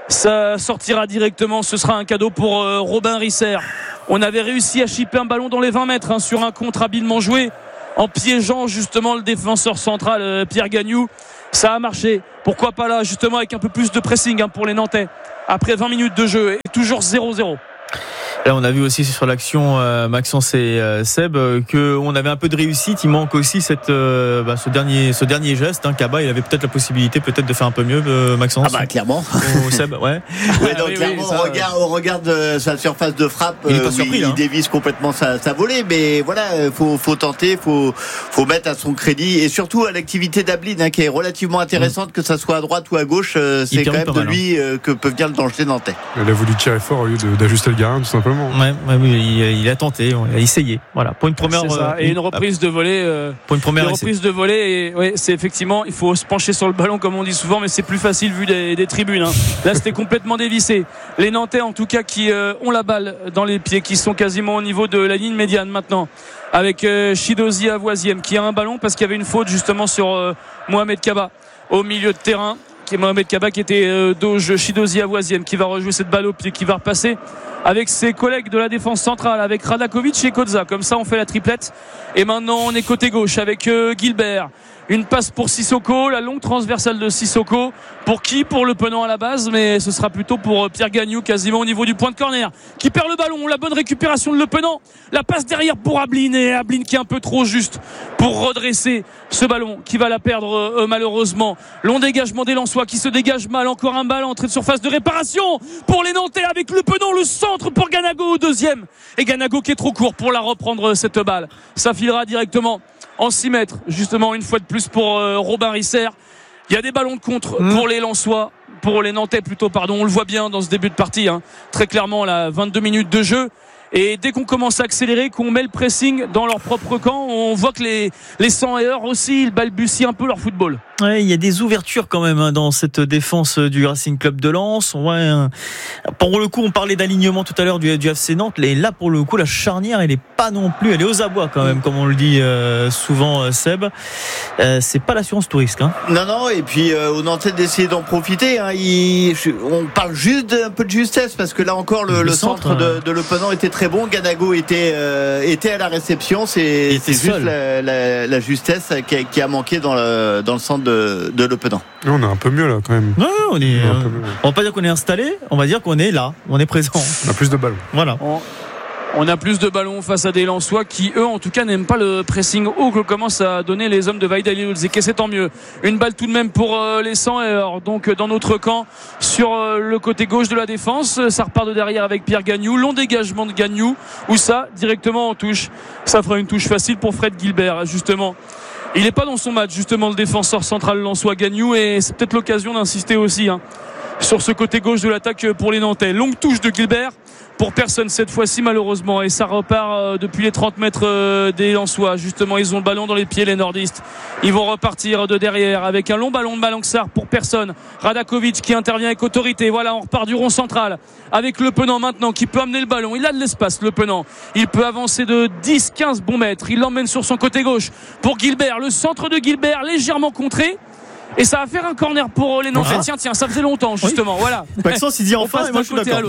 Ça sortira directement, ce sera un cadeau pour euh, Robin Risser. On avait réussi à chipper un ballon dans les vingt mètres hein, sur un contre habilement joué en piégeant justement le défenseur central euh, Pierre Gagnou. Ça a marché, pourquoi pas là justement avec un peu plus de pressing hein, pour les Nantais après vingt minutes de jeu et toujours zéro zéro. Là, on a vu aussi sur l'action euh, Maxence et euh, Seb euh, qu'on avait un peu de réussite. Il manque aussi cette, euh, bah, ce dernier, ce dernier geste. Hein. Kaba, il avait peut-être la possibilité, peut-être de faire un peu mieux, euh, Maxence. Ah bah clairement. Ou Seb, ouais. Ouais, donc oui, clairement, oui, ça, on regarde, on regarde euh, sa surface de frappe. Il est pas euh, surpris, il, hein. il dévisse complètement sa, sa volée, mais voilà, faut, faut tenter, faut, faut mettre à son crédit et surtout à l'activité d'Ablin hein, qui est relativement intéressante, mmh. que ça soit à droite ou à gauche. Euh, c'est quand même de mal, lui hein. euh, que peut venir le danger nantais. Il a voulu tirer fort au lieu de, d'ajuster le garant, tout simplement. Ouais, ouais, oui. Il, il a tenté, il a essayé. Voilà, pour une première euh, et une reprise de volée. Euh, pour une première une reprise de volée. Et ouais, c'est effectivement, il faut se pencher sur le ballon comme on dit souvent, mais c'est plus facile vu des, des tribunes. Hein. Là, c'était complètement dévissé. Les Nantais, en tout cas, qui euh, ont la balle dans les pieds, qui sont quasiment au niveau de la ligne médiane maintenant, avec euh, Chidozi Avoisiem qui a un ballon parce qu'il y avait une faute justement sur euh, Mohamed Kaba au milieu de terrain. Qui est Mohamed Kaba qui était euh, Doge Chidozi Avoisiem qui va rejouer cette balle au pied, qui va repasser avec ses collègues de la défense centrale, avec Radakovic et Koza. Comme ça on fait la triplette. Et maintenant on est côté gauche avec euh, Gilbert. Une passe pour Sissoko, la longue transversale de Sissoko. Pour qui? Pour Le Penant à la base, mais ce sera plutôt pour Pierre Gagnou, quasiment au niveau du point de corner, qui perd le ballon. La bonne récupération de Le Penant. La passe derrière pour Ablin, et Ablin qui est un peu trop juste pour redresser ce ballon, qui va la perdre euh, malheureusement. Long dégagement des Lensois qui se dégage mal. Encore un ballon, entrée de surface de réparation pour les Nantais avec Le Penant, le centre pour Ganago au deuxième. Et Ganago qui est trop court pour la reprendre cette balle. Ça filera directement en six mètres, justement une fois de plus pour euh, Robin Risser. Il y a des ballons de contre mmh. pour les Lensois, pour les Nantais plutôt, pardon. On le voit bien dans ce début de partie, hein. Très clairement, là, vingt-deux minutes de jeu. Et dès qu'on commence à accélérer, qu'on met le pressing dans leur propre camp, on voit que les, les cent heures aussi, ils balbutient un peu leur football. Ouais, il y a des ouvertures quand même hein, dans cette défense du Racing Club de Lens. Ouais, hein. Pour le coup, on parlait d'alignement tout à l'heure du, du F C Nantes. Et là, pour le coup, la charnière, elle est pas non plus, elle est aux abois quand même, comme on le dit euh, souvent, Seb. Euh, c'est pas l'assurance tout risque. Hein. Non, non. Et puis euh, aux Nantais d'essayer d'en profiter. Hein. Il, on parle juste un peu de justesse parce que là encore, le, le, le centre, centre de, de Le Penant était très bon. Ganago était euh, était à la réception. C'est, c'est juste la, la, la justesse qui a, qui a manqué dans le dans le centre de De, de Le Penant. On est un peu mieux là quand même. Ouais, on est. On, euh, on va pas dire qu'on est installé, on va dire qu'on est là, on est présent. On a plus de ballons. Voilà. On, on a plus de ballons face à des Lensois qui, eux, en tout cas, n'aiment pas le pressing haut que commencent à donner les hommes de Vaidali Luzeke. C'est tant mieux. Une balle tout de même pour euh, les cent heures. Donc dans notre camp, sur euh, le côté gauche de la défense, ça repart de derrière avec Pierre Gagnou. Long dégagement de Gagnou. Ou ça, directement en touche. Ça fera une touche facile pour Fred Gilbert, justement. Il n'est pas dans son match, justement, le défenseur central Lensois Gagnou, et c'est peut-être l'occasion d'insister aussi hein, sur ce côté gauche de l'attaque pour les Nantais. Longue touche de Gilbert pour personne cette fois-ci malheureusement, et ça repart euh, depuis les trente mètres euh, des Lensois. Justement, ils ont le ballon dans les pieds, les nordistes. Ils vont repartir de derrière avec un long ballon de Malanxar pour personne. Radakovic qui intervient avec autorité. Voilà, on repart du rond central avec Le Penant maintenant qui peut amener le ballon. Il a de l'espace, Le Penant. Il peut avancer de dix quinze bons mètres. Il l'emmène sur son côté gauche pour Gilbert. Le centre de Gilbert légèrement contré. Et ça va faire un corner pour les Nantais. Ah. Tiens, tiens, ça faisait longtemps, justement. Oui. Voilà. Maxence, il dit enfin, et moi, je suis d'accord.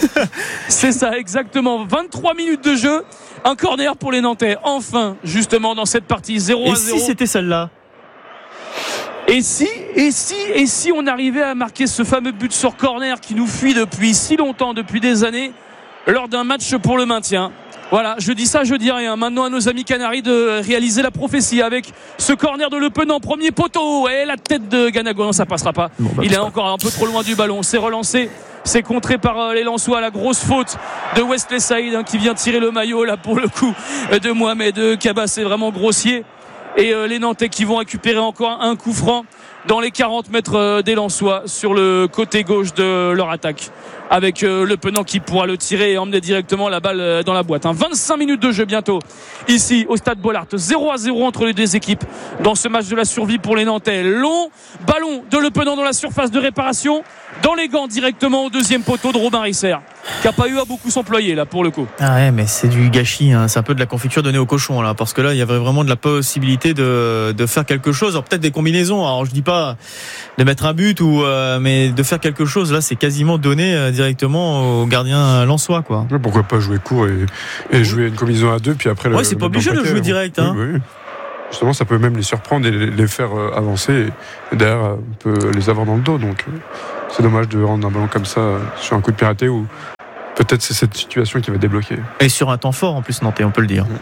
C'est ça, exactement. vingt-trois minutes de jeu. Un corner pour les Nantais. Enfin, justement, dans cette partie zéro à zéro. Et si c'était celle-là? Et si, et si, et si on arrivait à marquer ce fameux but sur corner qui nous fuit depuis si longtemps, depuis des années, lors d'un match pour le maintien? Voilà, je dis ça, je dis rien. Maintenant à nos amis Canaries de réaliser la prophétie avec ce corner de Le Penant, premier poteau, et la tête de Ganago. Non, ça passera pas. Bon, bah, il est encore un peu trop loin du ballon. C'est relancé, c'est contré par les Lensois. La grosse faute de Wesley Saïd, hein, qui vient tirer le maillot là pour le coup de Mohamed Kaba. C'est vraiment grossier. Et euh, les Nantais qui vont récupérer encore un coup franc dans les quarante mètres euh, des Lensois sur le côté gauche de leur attaque, avec euh, Le Penant qui pourra le tirer et emmener directement la balle euh, dans la boîte. hein. vingt-cinq minutes de jeu bientôt ici au stade Bollaert, zéro à zéro entre les deux équipes dans ce match de la survie pour les Nantais. Long ballon de Le Penant dans la surface de réparation, dans les gants directement au deuxième poteau de Robin Risser, qui n'a pas eu à beaucoup s'employer là pour le coup. Ah ouais, mais c'est du gâchis, hein. C'est un peu de la confiture donnée au cochon là, parce que là il y avait vraiment de la possibilité de, de faire quelque chose. Alors peut-être des combinaisons, alors je dis pas de mettre un but ou euh, mais de faire quelque chose. Là c'est quasiment donné euh, directement au gardien lensois, quoi. Ouais, pourquoi pas jouer court et, et jouer une combinaison à deux, puis après ouais, le, c'est pas obligé de jouer direct, hein. Oui, oui. Justement, ça peut même les surprendre et les, les faire avancer, et derrière on peut les avoir dans le dos. Donc c'est dommage de rendre un ballon comme ça sur un coup de pied raté, ou peut-être c'est cette situation qui va débloquer. Et sur un temps fort en plus Nantais, on peut le dire. Mmh.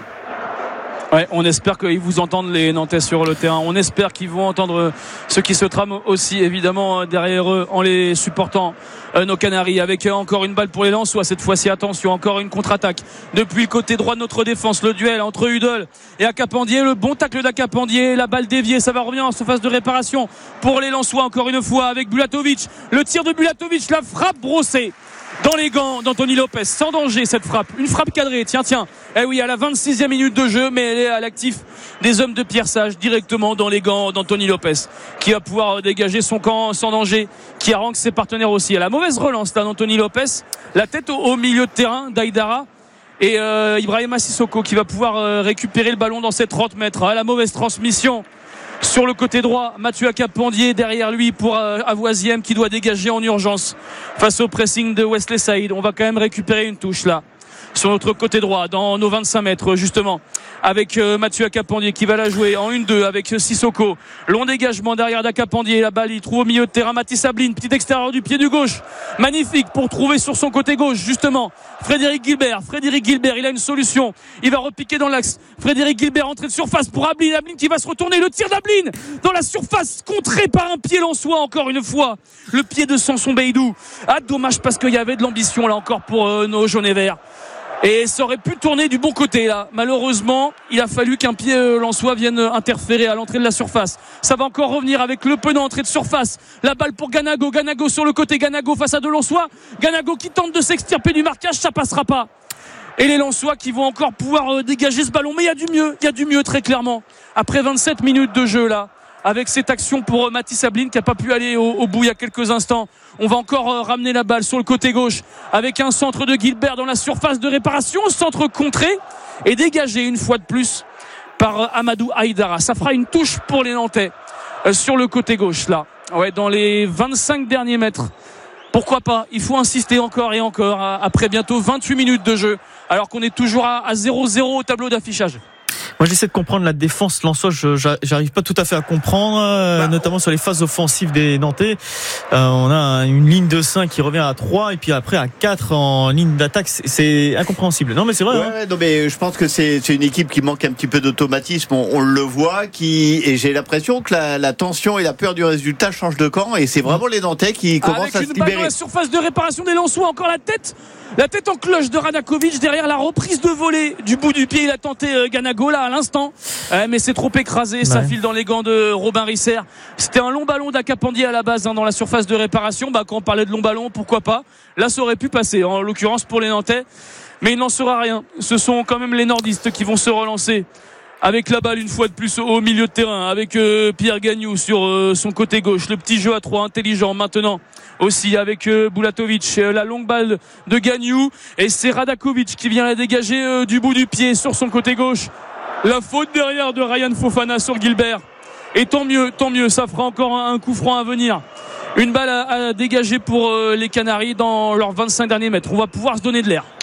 Ouais, on espère qu'ils vous entendent les Nantais sur le terrain. On espère qu'ils vont entendre ceux qui se trament aussi évidemment derrière eux en les supportant, euh, nos Canaries, avec euh, encore une balle pour les Lensois. Cette fois-ci, attention, encore une contre-attaque depuis le côté droit de notre défense. Le duel entre Hudol et Akapandier, le bon tacle d'Akapandier, la balle déviée, ça va revenir en surface de réparation pour les Lensois encore une fois avec Bulatovic. Le tir de Bulatovic, la frappe brossée dans les gants d'Anthony Lopez, sans danger cette frappe, une frappe cadrée, tiens tiens, eh oui, à la vingt-sixième minute de jeu, mais elle est à l'actif des hommes de Pierre Sage, directement dans les gants d'Anthony Lopez, qui va pouvoir dégager son camp sans danger, qui harangue ses partenaires aussi. À la mauvaise relance là d'Anthony Lopez, la tête au, au milieu de terrain d'Aïdara, et euh, Ibrahima Sissoko qui va pouvoir euh, récupérer le ballon dans ses trente mètres. À la mauvaise transmission sur le côté droit, Mathieu Akapandier derrière lui pour euh, Avoisiem qui doit dégager en urgence face au pressing de Wesley Saïd. On va quand même récupérer une touche là sur notre côté droit dans nos vingt-cinq mètres justement, avec euh, Mathieu Akapandier qui va la jouer en une deux avec euh, Sissoko. Long dégagement derrière d'Akapandier, la balle il trouve au milieu de terrain Mathis Ablin, petit extérieur du pied du gauche, magnifique pour trouver sur son côté gauche justement Frédéric Guilbert. Frédéric Guilbert, il a une solution, il va repiquer dans l'axe. Frédéric Guilbert, entrée de surface pour Ablin, Ablin qui va se retourner, le tir d'Ablin dans la surface, contré par un pied lensois encore une fois, le pied de Samson Beidou. Ah, dommage parce qu'il y avait de l'ambition là encore pour euh, nos jaunes et verts. Et ça aurait pu tourner du bon côté là. Malheureusement, il a fallu qu'un pied euh, lensois vienne interférer à l'entrée de la surface. Ça va encore revenir avec Le Penant, entrée de surface. La balle pour Ganago. Ganago sur le côté. Ganago face à deux Lensois. Ganago qui tente de s'extirper du marquage. Ça passera pas. Et les Lensois qui vont encore pouvoir euh, dégager ce ballon. Mais il y a du mieux. Il y a du mieux très clairement. Après vingt-sept minutes de jeu là, avec cette action pour euh, Mathis Ablin qui n'a pas pu aller au, au bout il y a quelques instants. On va encore euh, ramener la balle sur le côté gauche avec un centre de Guilbert dans la surface de réparation, centre contré et dégagé une fois de plus par euh, Amadou Aïdara. Ça fera une touche pour les Nantais euh, sur le côté gauche là. Ouais, dans les vingt-cinq derniers mètres. Pourquoi pas? Il faut insister encore et encore après bientôt vingt-huit minutes de jeu, alors qu'on est toujours à zéro zéro au tableau d'affichage. Moi j'essaie de comprendre la défense lensoise, je, j'arrive pas tout à fait à comprendre, euh, bah, notamment sur les phases offensives des Nantais. Euh, on a une ligne de cinq qui revient à trois et puis après à quatre en ligne d'attaque, c'est, c'est incompréhensible. Non mais c'est vrai. Ouais, hein. ouais, non mais je pense que c'est, c'est une équipe qui manque un petit peu d'automatisme, on, on le voit, qui et j'ai l'impression que la, la tension et la peur du résultat changent de camp et c'est vraiment les Nantais qui commencent avec à se libérer. libérer. Dans la surface de réparation des Lensois, encore la tête. La tête en cloche de Radakovic derrière la reprise de volée du bout du pied. Il a tenté euh, Ganago là à l'instant, euh, mais c'est trop écrasé. Ouais. Ça file dans les gants de Robin Risser. C'était un long ballon d'Akapandier à la base hein, dans la surface de réparation. Bah quand on parlait de long ballon, pourquoi pas. Là ça aurait pu passer en l'occurrence pour les Nantais, mais il n'en sera rien. Ce sont quand même les nordistes qui vont se relancer avec la balle une fois de plus au milieu de terrain, avec euh, Pierre Gagnou sur euh, son côté gauche. Le petit jeu à trois intelligent maintenant aussi avec euh, Bulatovic, euh, la longue balle de Gagnou et c'est Radakovic qui vient la dégager euh, du bout du pied sur son côté gauche. La faute derrière de Ryan Fofana sur Guilbert, et tant mieux, tant mieux, ça fera encore un, un coup franc à venir. Une balle à, à dégager pour euh, les Canaries dans leurs vingt-cinq derniers mètres. On va pouvoir se donner de l'air.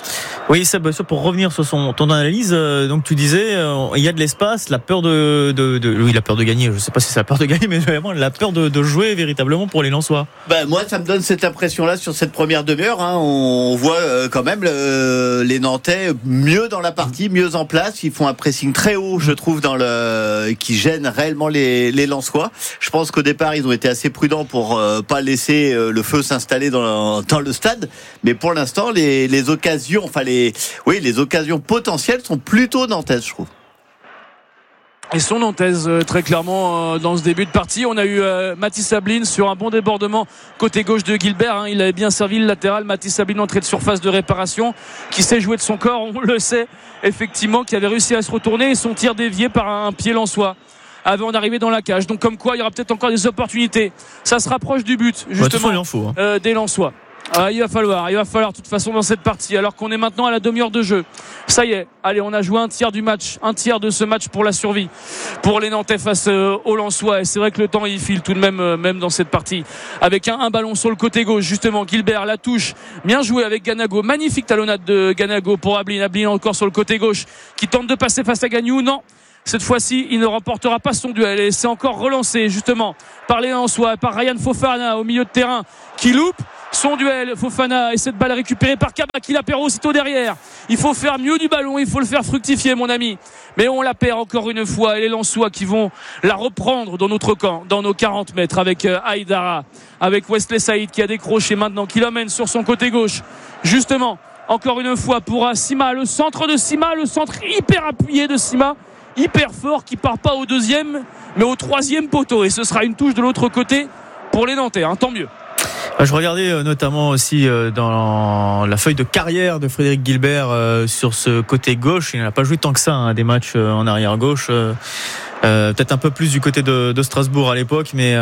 Oui, Seb, pour revenir sur son, ton analyse, euh, donc tu disais, euh, il y a de l'espace, la peur de, de, de, oui, la peur de gagner. Je sais pas si c'est la peur de gagner, mais vraiment la peur de, de jouer véritablement pour les Lensois. Ben, moi, ça me donne cette impression-là sur cette première demi-heure. Hein. On voit euh, quand même le, les Nantais mieux dans la partie, mieux en place. Ils font un pressing très haut, je trouve, dans le, qui gêne réellement les, les Lensois. Je pense qu'au départ, ils ont été assez prudents pour euh, pas laisser euh, le feu s'installer dans, dans le stade. Mais pour l'instant, les, les occasions, enfin les oui, les occasions potentielles sont plutôt nantaises, je trouve. Et sont nantaises très clairement dans ce début de partie. On a eu euh, Mathis Sabline sur un bon débordement côté gauche de Gilbert, hein. Il avait bien servi le latéral. Mathis Sabline, entrée de surface de réparation, qui sait jouer de son corps, on le sait effectivement, qui avait réussi à se retourner et son tir dévié par un pied lensois avant d'arriver dans la cage. Donc comme quoi il y aura peut-être encore des opportunités. Ça se rapproche du but justement, ouais, il en faut, hein. euh, des Lensois. Ah, il va falloir, il va falloir de toute façon dans cette partie, alors qu'on est maintenant à la demi-heure de jeu. Ça y est, allez, on a joué un tiers du match, un tiers de ce match pour la survie, pour les Nantais face euh, aux Lensois. Et c'est vrai que le temps il file tout de même, euh, même dans cette partie. Avec un, un ballon sur le côté gauche, justement, Gilbert, la touche, bien joué avec Ganago, magnifique talonnade de Ganago pour Ablin, Ablin encore sur le côté gauche, qui tente de passer face à Gagnou, non. Cette fois-ci, il ne remportera pas son duel et c'est encore relancé justement par les Lensois, par Ryan Fofana au milieu de terrain qui loupe son duel. Fofana et cette balle récupérée par Kaba qui la perd aussitôt derrière. Il faut faire mieux du ballon, il faut le faire fructifier, mon ami. Mais on la perd encore une fois et les Lensois qui vont la reprendre dans notre camp, dans nos quarante mètres avec Haïdara, avec Wesley Saïd qui a décroché maintenant, qui l'emmène sur son côté gauche. Justement, encore une fois pour Sima, le centre de Sima, le centre hyper appuyé de Sima. Hyper fort, qui part pas au deuxième mais au troisième poteau, et ce sera une touche de l'autre côté pour les Nantais, hein, tant mieux. Je regardais notamment aussi dans la feuille de carrière de Frédéric Gilbert sur ce côté gauche. Il n'a pas joué tant que ça, hein, des matchs en arrière gauche. Euh, peut-être un peu plus du côté de, de Strasbourg à l'époque, mais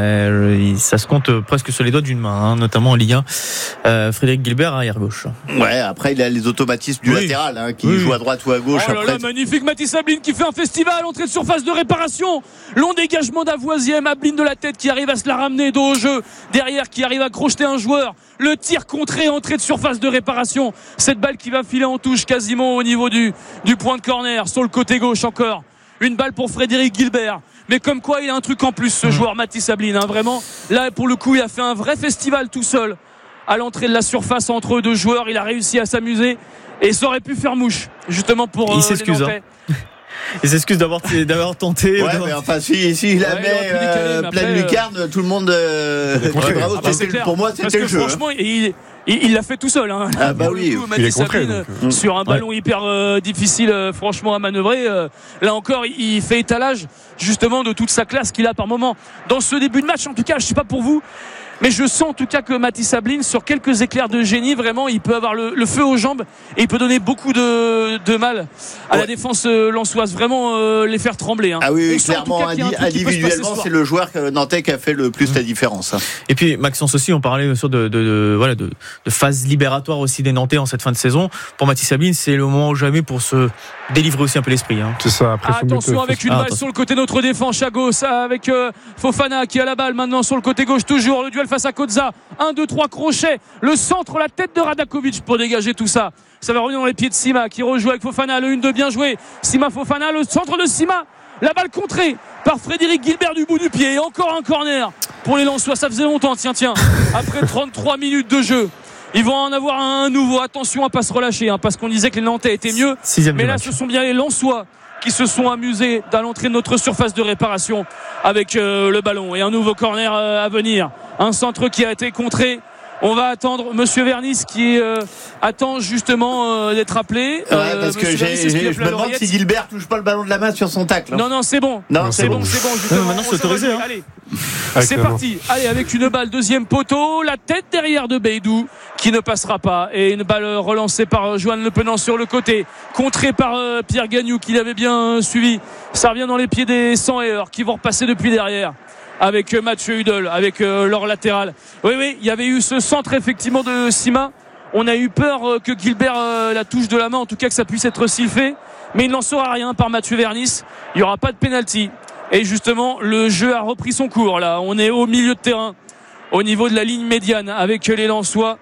euh, ça se compte presque sur les doigts d'une main, hein, notamment en Ligue un. Euh, Frédéric Gilbert arrière gauche. Ouais, après il a les automatismes du oui. latéral, hein, qui oui. joue à droite ou à gauche. Oh là après... là, magnifique Mathis Ablin qui fait un festival, entrée de surface de réparation, long dégagement d'Avoisiem, Ablin de la tête qui arrive à se la ramener dos au jeu, derrière qui arrive à crocheter un joueur. Le tir contré, entrée de surface de réparation. Cette balle qui va filer en touche quasiment au niveau du, du point de corner, sur le côté gauche encore. Une balle pour Frédéric Gilbert. Mais comme quoi, il a un truc en plus, ce joueur Mathis Ablin, hein, vraiment. Là, pour le coup, il a fait un vrai festival tout seul. À l'entrée de la surface entre deux joueurs, il a réussi à s'amuser. Et ça aurait pu faire mouche, justement pour euh, il s'excuse, les Nantais. Hein. Il s'excuse d'avoir, d'avoir tenté. Ouais, mais enfin, si, si il la ouais, met euh, pleine lucarne, tout le monde. Euh, ouais, bravo, ah bah, c'est clair. Pour moi, c'était le jeu. Franchement, hein. il, il, il l'a fait tout seul. Hein. Ah bah oui, coup, Mathis Ablin, euh, sur un ballon ouais. hyper euh, difficile, euh, franchement, à manœuvrer. Euh, là encore, il, il fait étalage justement de toute sa classe qu'il a par moment. Dans ce début de match, en tout cas, je sais pas pour vous. Mais je sens en tout cas que Mathis Ablin, sur quelques éclairs de génie, vraiment, il peut avoir le, le feu aux jambes et il peut donner beaucoup de, de mal à ouais. la défense euh, lensoise, vraiment euh, les faire trembler. Hein. Ah oui, oui clairement, individuellement, c'est le joueur nantais qui a fait le plus mmh. la différence. Hein. Et puis Maxence aussi, on parlait sur de, de, de, voilà, de, de phase libératoire aussi des Nantais en cette fin de saison. Pour Mathis Ablin, c'est le moment ou jamais pour se délivrer aussi un peu l'esprit. Hein. C'est ça. Après, attention avec une ah, balle attention. Sur le côté de notre défense, Chagos avec euh, Fofana qui a la balle maintenant sur le côté gauche, toujours le duel face à Koza. un, deux, trois crochets, le centre, la tête de Radakovic pour dégager tout ça. Ça va revenir dans les pieds de Sima qui rejoue avec Fofana, le un deux bien joué. Sima Fofana, le centre de Sima, la balle contrée par Frédéric Gilbert du bout du pied. Et encore un corner pour les Lensois, ça faisait longtemps, tiens tiens. Après trente-trois minutes de jeu, ils vont en avoir un nouveau. Attention à pas se relâcher, hein, parce qu'on disait que les Nantais étaient mieux. Sixième mais là match. Ce sont bien les Lensois qui se sont amusés à l'entrée de notre surface de réparation avec euh, le ballon. Et un nouveau corner euh, à venir. Un centre qui a été contré. On va attendre Monsieur Vernis qui euh, attend justement euh, d'être appelé. Ouais, euh, parce que j'ai, j'ai, je me demande si Gilbert touche pas le ballon de la main sur son tacle. Hein. Non, non, c'est bon. Non, c'est, c'est bon, bon, c'est bon. Justement, non, maintenant c'est autorisé. Hein. Allez, c'est parti. Allez, avec une balle, deuxième poteau, la tête derrière de Beidou qui ne passera pas. Et une balle relancée par Joanne Le Penant sur le côté, contrée par euh, Pierre Gagnou qui l'avait bien euh, suivi. Ça revient dans les pieds des cent et heures qui vont repasser depuis derrière. Avec Mathieu Hudel, avec euh, leur latéral. Oui, oui, il y avait eu ce centre effectivement de Sima. On a eu peur euh, que Gilbert euh, la touche de la main, en tout cas que ça puisse être sifflé. Mais il n'en saura rien par Mathieu Vernis. Il n'y aura pas de pénalty. Et justement, le jeu a repris son cours là. On est au milieu de terrain, au niveau de la ligne médiane, avec les Lensois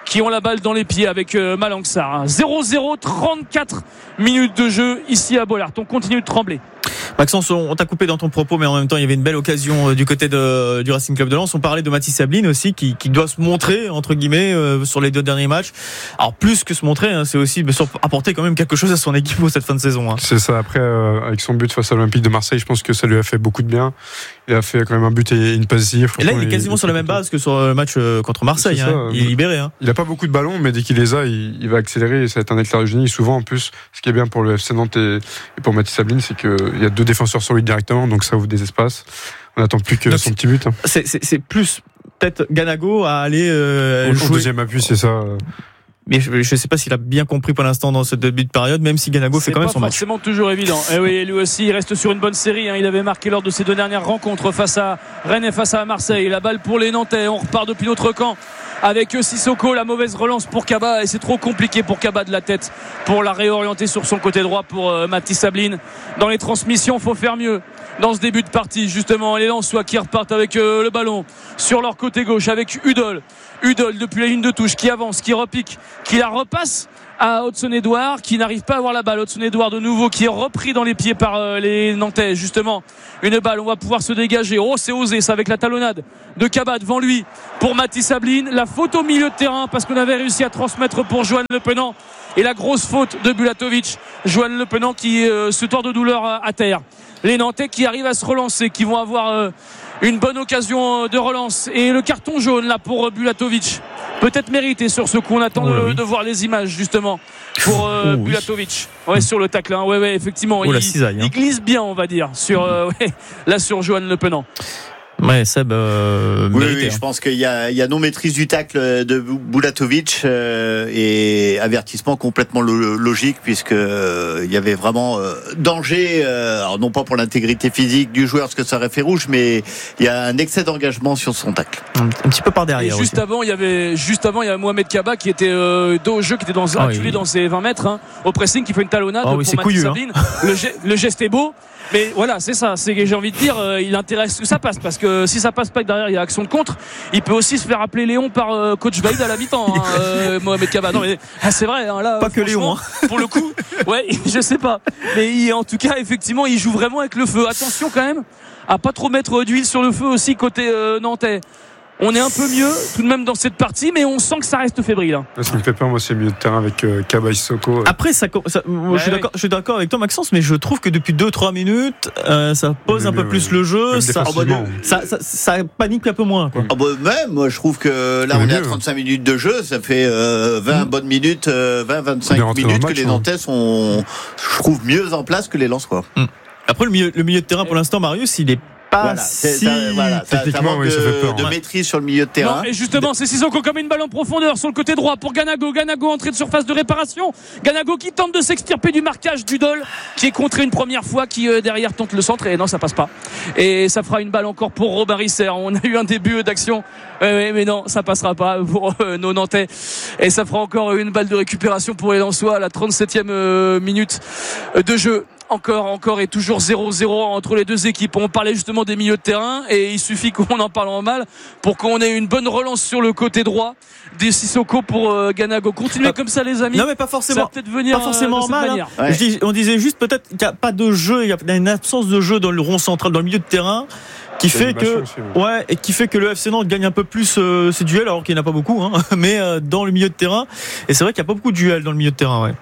qui ont la balle dans les pieds avec euh, Malang Sarr. zéro zéro, trente-quatre minutes de jeu ici à Bollaert. On continue de trembler. Maxence, on t'a coupé dans ton propos, mais en même temps, il y avait une belle occasion du côté de, du Racing Club de Lens. On parlait de Mathis Sabline aussi, qui, qui doit se montrer, entre guillemets, euh, sur les deux derniers matchs. Alors, plus que se montrer, hein, c'est aussi apporter quand même quelque chose à son équipe pour cette fin de saison. Hein. C'est ça. Après, euh, avec son but face à l'Olympique de Marseille, je pense que ça lui a fait beaucoup de bien. Il a fait quand même un but et une passe décisive. Et là, il est quasiment il, sur la même base que sur le match contre Marseille. Hein. Ça, il est libéré. Hein. Il a pas beaucoup de ballons, mais dès qu'il les a, il, il va accélérer. Et ça va être un éclair de génie. Souvent, en plus, ce qui est bien pour le F C Nantes et, et pour Mathis Sabline, c'est qu'il y a deux défenseurs sur lui directement, donc ça ouvre des espaces. On n'attend plus que donc son petit but. Hein. C'est, c'est, c'est plus peut-être Ganago à aller euh, au, jouer. Au deuxième appui, c'est ça. Mais je ne sais pas s'il a bien compris pour l'instant dans ce début de période, même si Ganago fait quand même son match. C'est pas forcément toujours évident. Et oui, lui aussi, il reste sur une bonne série. Hein. Il avait marqué lors de ses deux dernières rencontres face à Rennes et face à Marseille. La balle pour les Nantais. On repart depuis notre camp avec Sissoko. La mauvaise relance pour Kaba. Et c'est trop compliqué pour Kaba de la tête pour la réorienter sur son côté droit pour euh, Mathis Sabline. Dans les transmissions, faut faire mieux. Dans ce début de partie, justement, les Lensois qui repartent avec euh, le ballon sur leur côté gauche avec Udol. Udol depuis la ligne de touche qui avance, qui repique, qui la repasse à Hudson-Edouard, qui n'arrive pas à avoir la balle. Hudson-Edouard de nouveau qui est repris dans les pieds par euh, les Nantais. Justement, une balle, on va pouvoir se dégager. Oh, c'est osé ça avec la talonnade de Kaba devant lui pour Mathis Sabline. La faute au milieu de terrain parce qu'on avait réussi à transmettre pour Johan Le Penant. Et la grosse faute de Bulatovic. Johan Le Penant qui euh, se tord de douleur à, à terre. Les Nantais qui arrivent à se relancer, qui vont avoir euh, une bonne occasion de relance. Et le carton jaune là pour Bulatovic, peut-être mérité sur ce coup. On attend oh, de, oui. de voir les images justement pour euh, oh, Bulatovic. Oui. Ouais, sur le tacle. Hein. Ouais, ouais, effectivement. Oh, il, cisaille, hein. il glisse bien, on va dire, sur euh, ouais, là sur Johan Le Penant. Ouais, Seb, euh, oui, mérité, oui, hein. je pense qu'il y a, il y a non maîtrise du tacle de Bulatovic euh, et avertissement complètement lo- logique puisque euh, il y avait vraiment euh, danger, euh, alors non pas pour l'intégrité physique du joueur parce que ça aurait fait rouge, mais il y a un excès d'engagement sur son tacle. Un, un petit peu par derrière. Et juste aussi. avant, il y avait juste avant, il y avait Mohamed Kaba qui était euh, dos au jeu, qui était dans, ah, acculé oui. dans ses vingt mètres hein, au pressing, qui fait une talonnade oh, oui, pour Mathis Sabline. Hein. Le, ge- le geste est beau. Mais voilà, c'est ça, c'est que j'ai envie de dire, euh, il intéresse que ça passe parce que si ça passe pas que derrière il y a action de contre, il peut aussi se faire appeler Léon par euh, coach Baïd à la mi-temps, hein, euh, Mohamed Kaba. Non mais ah, c'est vrai, hein, là pas que Léon, hein. Pour le coup, ouais, je sais pas, mais il, en tout cas effectivement, il joue vraiment avec le feu. Attention quand même à pas trop mettre d'huile sur le feu aussi côté euh, nantais. On est un peu mieux tout de même dans cette partie, mais on sent que ça reste fébrile. Hein. Ce qui me fait peur, moi, c'est le milieu de terrain avec euh, Kaba et Sissoko. Après, ça, ça, moi, ouais, je, suis d'accord, je suis d'accord avec toi, Maxence, mais je trouve que depuis deux trois minutes, euh, ça pose mais un peu ouais, plus ouais. le jeu. Ça, oh, bah, ça, ça, ça panique un peu moins. Quoi. Oh, bah, même, moi, je trouve que là, on est mieux, à trente-cinq minutes de jeu. Ça fait euh, vingt mmh. bonnes minutes, euh, vingt à vingt-cinq minutes match, que les Nantais hein. sont, je trouve, mieux en place que les Lensois. Mmh. Après, le milieu, le milieu de terrain, pour l'instant, Marius, il est pas voilà, si ça, voilà, ça, ça manque oui, de, ça fait peur, de ouais. maîtrise sur le milieu de terrain. Non, et justement, c'est Sissoko comme une balle en profondeur sur le côté droit pour Ganago. Ganago entrée de surface de réparation. Ganago qui tente de s'extirper du marquage d'Udol, qui est contré une première fois, qui euh, derrière tente le centre et non, ça passe pas. Et ça fera une balle encore pour Robin Risser. On a eu un début d'action, euh, mais non, ça passera pas pour euh, nos Nantais. Et ça fera encore une balle de récupération pour les Lensois à la trente-septième euh, minute de jeu. Encore, encore et toujours zéro zéro entre les deux équipes. On parlait justement des milieux de terrain et il suffit qu'on en parle en mal pour qu'on ait une bonne relance sur le côté droit des Sissoko pour euh, Ganago. Continuez ah, comme ça les amis. Non mais pas forcément. Ça va peut-être venir pas forcément euh, mal. Hein. Ouais. Je dis, on disait juste peut-être qu'il n'y a pas de jeu, il y a une absence de jeu dans le rond central, dans le milieu de terrain. Qui fait que aussi, ouais. ouais et qui fait que le F C Nantes gagne un peu plus euh, ses duels alors qu'il n'y en a pas beaucoup hein, mais euh, dans le milieu de terrain et c'est vrai qu'il n'y a pas beaucoup de duels dans le milieu de terrain ouais.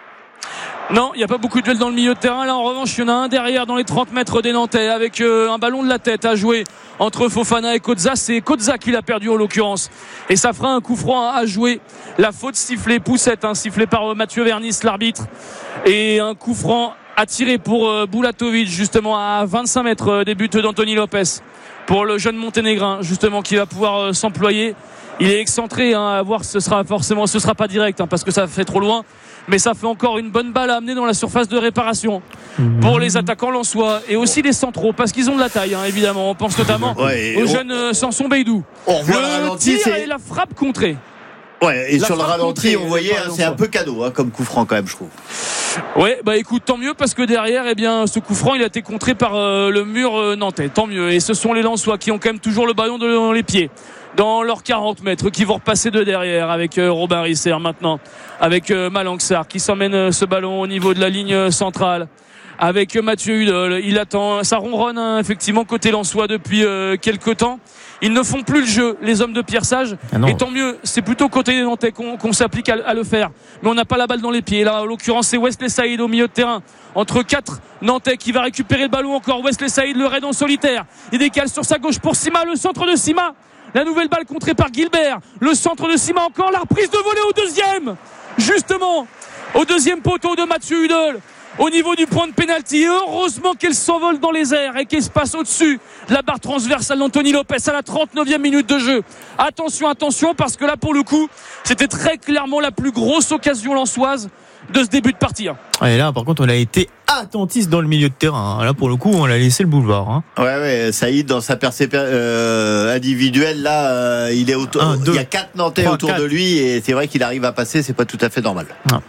Non, il n'y a pas beaucoup de duels dans le milieu de terrain. Là, en revanche, il y en a un derrière dans les trente mètres des Nantais avec euh, un ballon de la tête à jouer entre Fofana et Koza. C'est Koza qui l'a perdu en l'occurrence. Et ça fera un coup franc à jouer. La faute sifflée, poussette, hein, sifflée par Mathieu Vernis, l'arbitre. Et un coup franc à tirer pour euh, Bulatovic, justement, à vingt-cinq mètres des buts d'Anthony Lopez. Pour le jeune Monténégrin, justement, qui va pouvoir euh, s'employer. Il est excentré, hein, à voir, ce sera forcément, ce sera pas direct, hein, parce que ça fait trop loin. Mais ça fait encore une bonne balle à amener dans la surface de réparation mmh. pour les attaquants lensois et aussi les centraux parce qu'ils ont de la taille hein, évidemment. On pense notamment ouais, au on... jeune euh, Samson Beidou. Le tir c'est... et la frappe contrée. Ouais, et la sur le ralenti, on voyait, hein, c'est un peu cadeau hein, comme coup franc quand même, je trouve. Ouais, bah écoute, tant mieux parce que derrière, eh bien, ce coup franc, il a été contré par euh, le mur euh, nantais. Tant mieux. Et ce sont les Lensois qui ont quand même toujours le ballon dans les pieds. dans leurs quarante mètres, qui vont repasser de derrière avec euh, Robin Risser maintenant, avec euh, Malangsar qui s'emmène euh, ce ballon au niveau de la ligne euh, centrale. Avec Mathieu Hudol, il attend, ça ronronne hein, effectivement côté Lensois depuis euh, quelques temps. Ils ne font plus le jeu, les hommes de Pierre Sage. Ah et tant mieux, c'est plutôt côté des Nantais qu'on, qu'on s'applique à, à le faire. Mais on n'a pas la balle dans les pieds. Là, en l'occurrence, c'est Wesley Saïd au milieu de terrain. Entre quatre Nantais qui va récupérer le ballon encore. Wesley Saïd, le raid en solitaire. Il décale sur sa gauche pour Sima, le centre de Sima. La nouvelle balle contrée par Gilbert. Le centre de Sima encore, la reprise de volée au deuxième. Justement, au deuxième poteau de Mathieu Hudol. Au niveau du point de pénalty, heureusement qu'elle s'envole dans les airs et qu'elle se passe au-dessus de la barre transversale d'Anthony Lopez à la trente-neuvième minute de jeu. Attention, attention, parce que là, pour le coup, c'était très clairement la plus grosse occasion lensoise de ce début de partie. Et là, par contre, on a été attentiste dans le milieu de terrain. Là, pour le coup, on l'a laissé le boulevard. Hein. Ouais, ouais. Saïd, dans sa percée euh, individuelle, là, euh, il est autour. Un, deux, il y a quatre Nantais trois, autour quatre. de lui et c'est vrai qu'il arrive à passer. C'est pas tout à fait normal. Ah.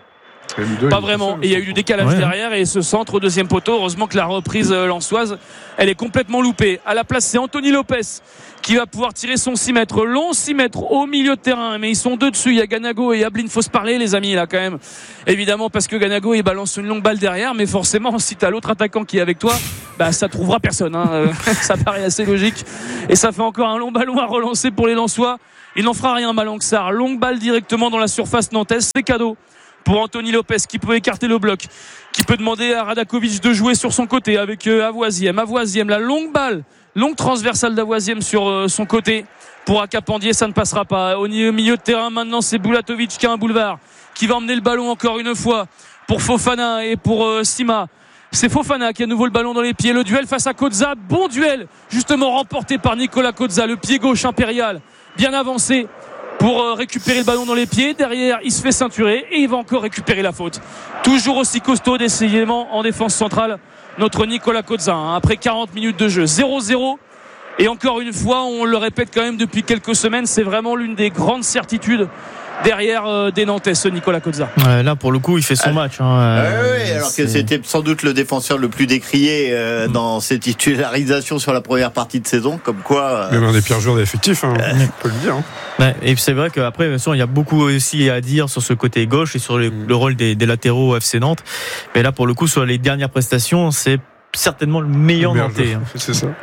Pas vraiment, et il y a eu du décalage ouais. derrière et ce centre au deuxième poteau, heureusement que la reprise lensoise elle est complètement loupée. À la place c'est Anthony Lopez qui va pouvoir tirer son six mètres, long six mètres au milieu de terrain, mais ils sont deux dessus, il y a Ganago et Ablin, faut se parler les amis là quand même, évidemment parce que Ganago il balance une longue balle derrière, mais forcément si t'as l'autre attaquant qui est avec toi, bah ça trouvera personne hein. Ça paraît assez logique et ça fait encore un long ballon à relancer pour les Lensois. Il n'en fera rien Malangsar, longue balle directement dans la surface nantaise, c'est cadeau pour Anthony Lopez qui peut écarter le bloc, qui peut demander à Radakovic de jouer sur son côté avec euh, Avoisiem. Avoisiem, la longue balle, longue transversale d'Avoisiem sur euh, son côté pour Akapandier, ça ne passera pas. Au milieu de terrain maintenant c'est Bulatovic qui a un boulevard, qui va emmener le ballon encore une fois pour Fofana et pour euh, Sima. C'est Fofana qui a à nouveau le ballon dans les pieds, le duel face à Kozza, bon duel justement remporté par Nicolas Kozza, le pied gauche impérial, bien avancé pour récupérer le ballon dans les pieds. Derrière il se fait ceinturer et il va encore récupérer la faute. Toujours aussi costaud décidément en défense centrale notre Nicolas Kozza hein, après quarante minutes de jeu, zéro zéro. Et encore une fois on le répète quand même depuis quelques semaines, c'est vraiment l'une des grandes certitudes derrière euh, des Nantais, ce Nicolas Kozza. Ouais, là pour le coup il fait son ah, match hein, euh, oui, alors c'est... que c'était sans doute le défenseur le plus décrié euh, mmh. dans ses titularisations sur la première partie de saison, comme quoi euh... même un des pires joueurs d'effectif hein, euh... on peut le dire hein. Ouais, et c'est vrai qu'après bien sûr il y a beaucoup aussi à dire sur ce côté gauche et sur les, mmh. le rôle des, des latéraux au F C Nantes, mais là pour le coup sur les dernières prestations c'est certainement le meilleur, le meilleur Nantais hein. C'est ça.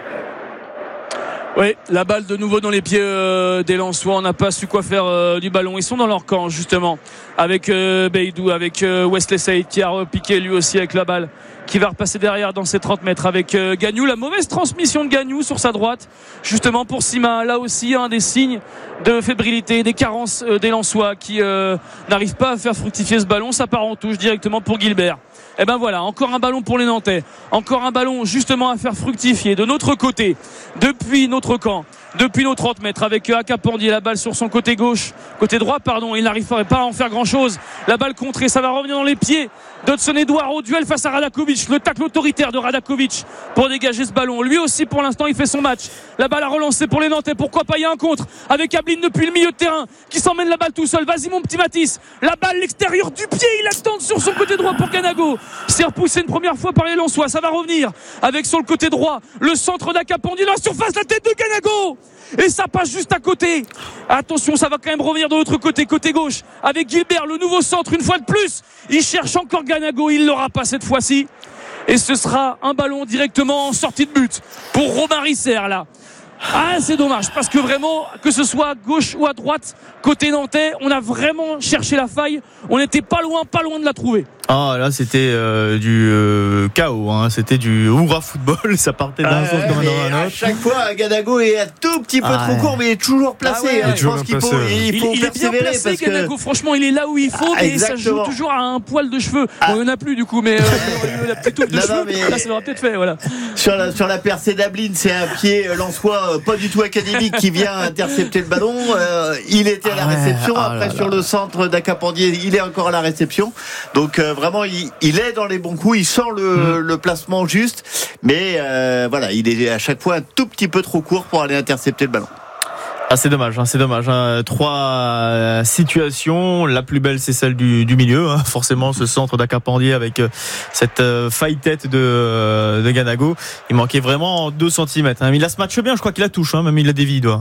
Oui, la balle de nouveau dans les pieds euh, des Lensois. On n'a pas su quoi faire euh, du ballon. Ils sont dans leur camp justement avec euh, Beidou, avec euh, Wesley Saïd qui a repiqué lui aussi avec la balle, qui va repasser derrière dans ses trente mètres avec euh, Gagnou. La mauvaise transmission de Gagnou sur sa droite justement pour Sima. Là aussi un des signes de fébrilité, des carences euh, des Lensois qui euh, n'arrivent pas à faire fructifier ce ballon. Ça part en touche directement pour Gilbert. Et ben voilà, encore un ballon pour les Nantais, encore un ballon justement à faire fructifier de notre côté, depuis notre camp, depuis nos trente mètres avec Akapandier, la balle sur son côté gauche, côté droit pardon, il n'arriverait pas à en faire grand chose, la balle contrée, ça va revenir dans les pieds d'Hudson-Edouard au duel face à Radakovic, le tacle autoritaire de Radakovic pour dégager ce ballon, lui aussi pour l'instant il fait son match, la balle à relancer pour les Nantais, pourquoi pas, il y a un contre avec Ablin depuis le milieu de terrain qui s'emmène la balle tout seul, vas-y mon petit Matisse, la balle l'extérieur du pied, il attend sur son côté droit pour Ganago. C'est repoussé une première fois par les Lensois, ça va revenir avec sur le côté droit le centre d'Akapandier dans la surface, la tête de Ganago et ça passe juste à côté. Attention, ça va quand même revenir de l'autre côté, côté gauche avec Gilbert, le nouveau centre une fois de plus, il cherche encore Ganago, il l'aura pas cette fois-ci et ce sera un ballon directement en sortie de but pour Robin Risser là. Ah c'est dommage parce que vraiment que ce soit à gauche ou à droite côté nantais on a vraiment cherché la faille, on n'était pas loin pas loin de la trouver. Ah là c'était euh, du euh, chaos hein. C'était du hurrah football, ça partait d'un sens comme dans un autre. À chaque fois Ganago est un tout petit peu ah, trop court mais il est toujours placé ah ouais, hein. Je pense qu'il faut, il faut il, il est bien placé parce Ganago que... franchement il est là où il faut ah, mais exactement. Ça joue toujours à un poil de cheveux ah. Bon il n'y en a plus du coup mais euh, la petite touffe de non, cheveux non, mais... là ça l'aurait peut-être fait voilà. Sur la, sur la percée d'Ablin c'est un pied lensois pas du tout académique qui vient intercepter le ballon, euh, il était à la réception ah, après oh sur le centre d'Akapandier il est encore à la réception donc euh, vraiment il, il est dans les bons coups, il sent le, mmh. le placement juste mais euh, voilà il est à chaque fois un tout petit peu trop court pour aller intercepter le ballon. Ah c'est dommage, hein, c'est dommage. Hein. Trois euh, situations, la plus belle c'est celle du, du milieu, hein. Forcément ce centre d'Akapandier avec euh, cette euh, faille-tête de, euh, de Ganago. Il manquait vraiment deux centimètres. Hein. Mais il a ce match bien, je crois qu'il la touche, hein. Même il la dévie, il doit.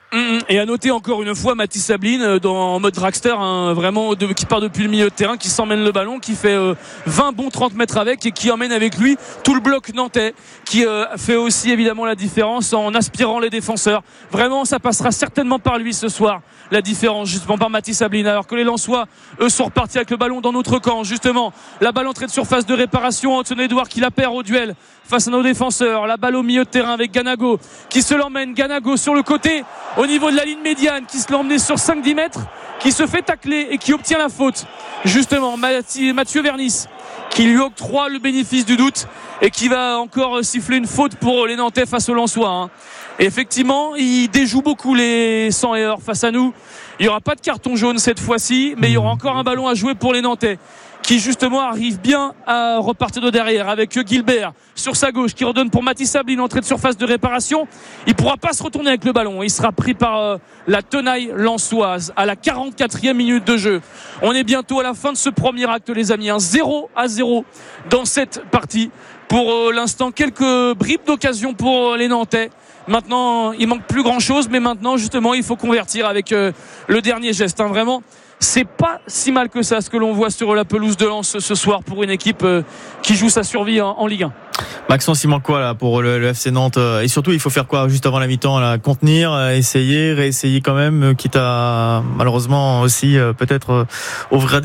Et à noter encore une fois Mathis Sabline dans, en mode dragster, hein, vraiment de, qui part depuis le milieu de terrain, qui s'emmène le ballon, qui fait euh, vingt bons trente mètres avec et qui emmène avec lui tout le bloc nantais, qui euh, fait aussi évidemment la différence en aspirant les défenseurs. Vraiment, ça passera certainement par lui ce soir, la différence justement par Mathis Sabline, alors que les Lensois eux sont repartis avec le ballon dans notre camp. Justement, la balle entrée de surface de réparation, Anthony Edouard qui la perd au duel face à nos défenseurs. La balle au milieu de terrain avec Ganago qui se l'emmène, Ganago sur le côté au niveau de la ligne médiane, qui se l'emmène sur cinq dix mètres, qui se fait tacler et qui obtient la faute. Justement, Mathieu Vernis qui lui octroie le bénéfice du doute et qui va encore siffler une faute pour les Nantais face aux Lensois, hein. Et effectivement, il déjoue beaucoup les cent et or face à nous. Il n'y aura pas de carton jaune cette fois-ci, mais il y aura encore un ballon à jouer pour les Nantais, qui justement arrive bien à repartir de derrière avec Gilbert sur sa gauche, qui redonne pour Mathis Sabline, entrée de surface de réparation. Il pourra pas se retourner avec le ballon, il sera pris par euh, la tenaille lensoise à la quarante-quatrième minute de jeu. On est bientôt à la fin de ce premier acte, les amis, hein. zéro à zéro dans cette partie. Pour euh, l'instant, quelques bribes d'occasion pour euh, les Nantais. Maintenant, il manque plus grand chose, mais maintenant justement il faut convertir avec euh, le dernier geste, hein. Vraiment, c'est pas si mal que ça ce que l'on voit sur la pelouse de Lens ce soir pour une équipe euh, qui joue sa survie en, en Ligue un. Maxence, il manque quoi là pour le, le F C Nantes, et surtout il faut faire quoi juste avant la mi-temps là? Contenir, essayer, réessayer quand même, quitte à malheureusement aussi euh, peut-être euh, ouvrir des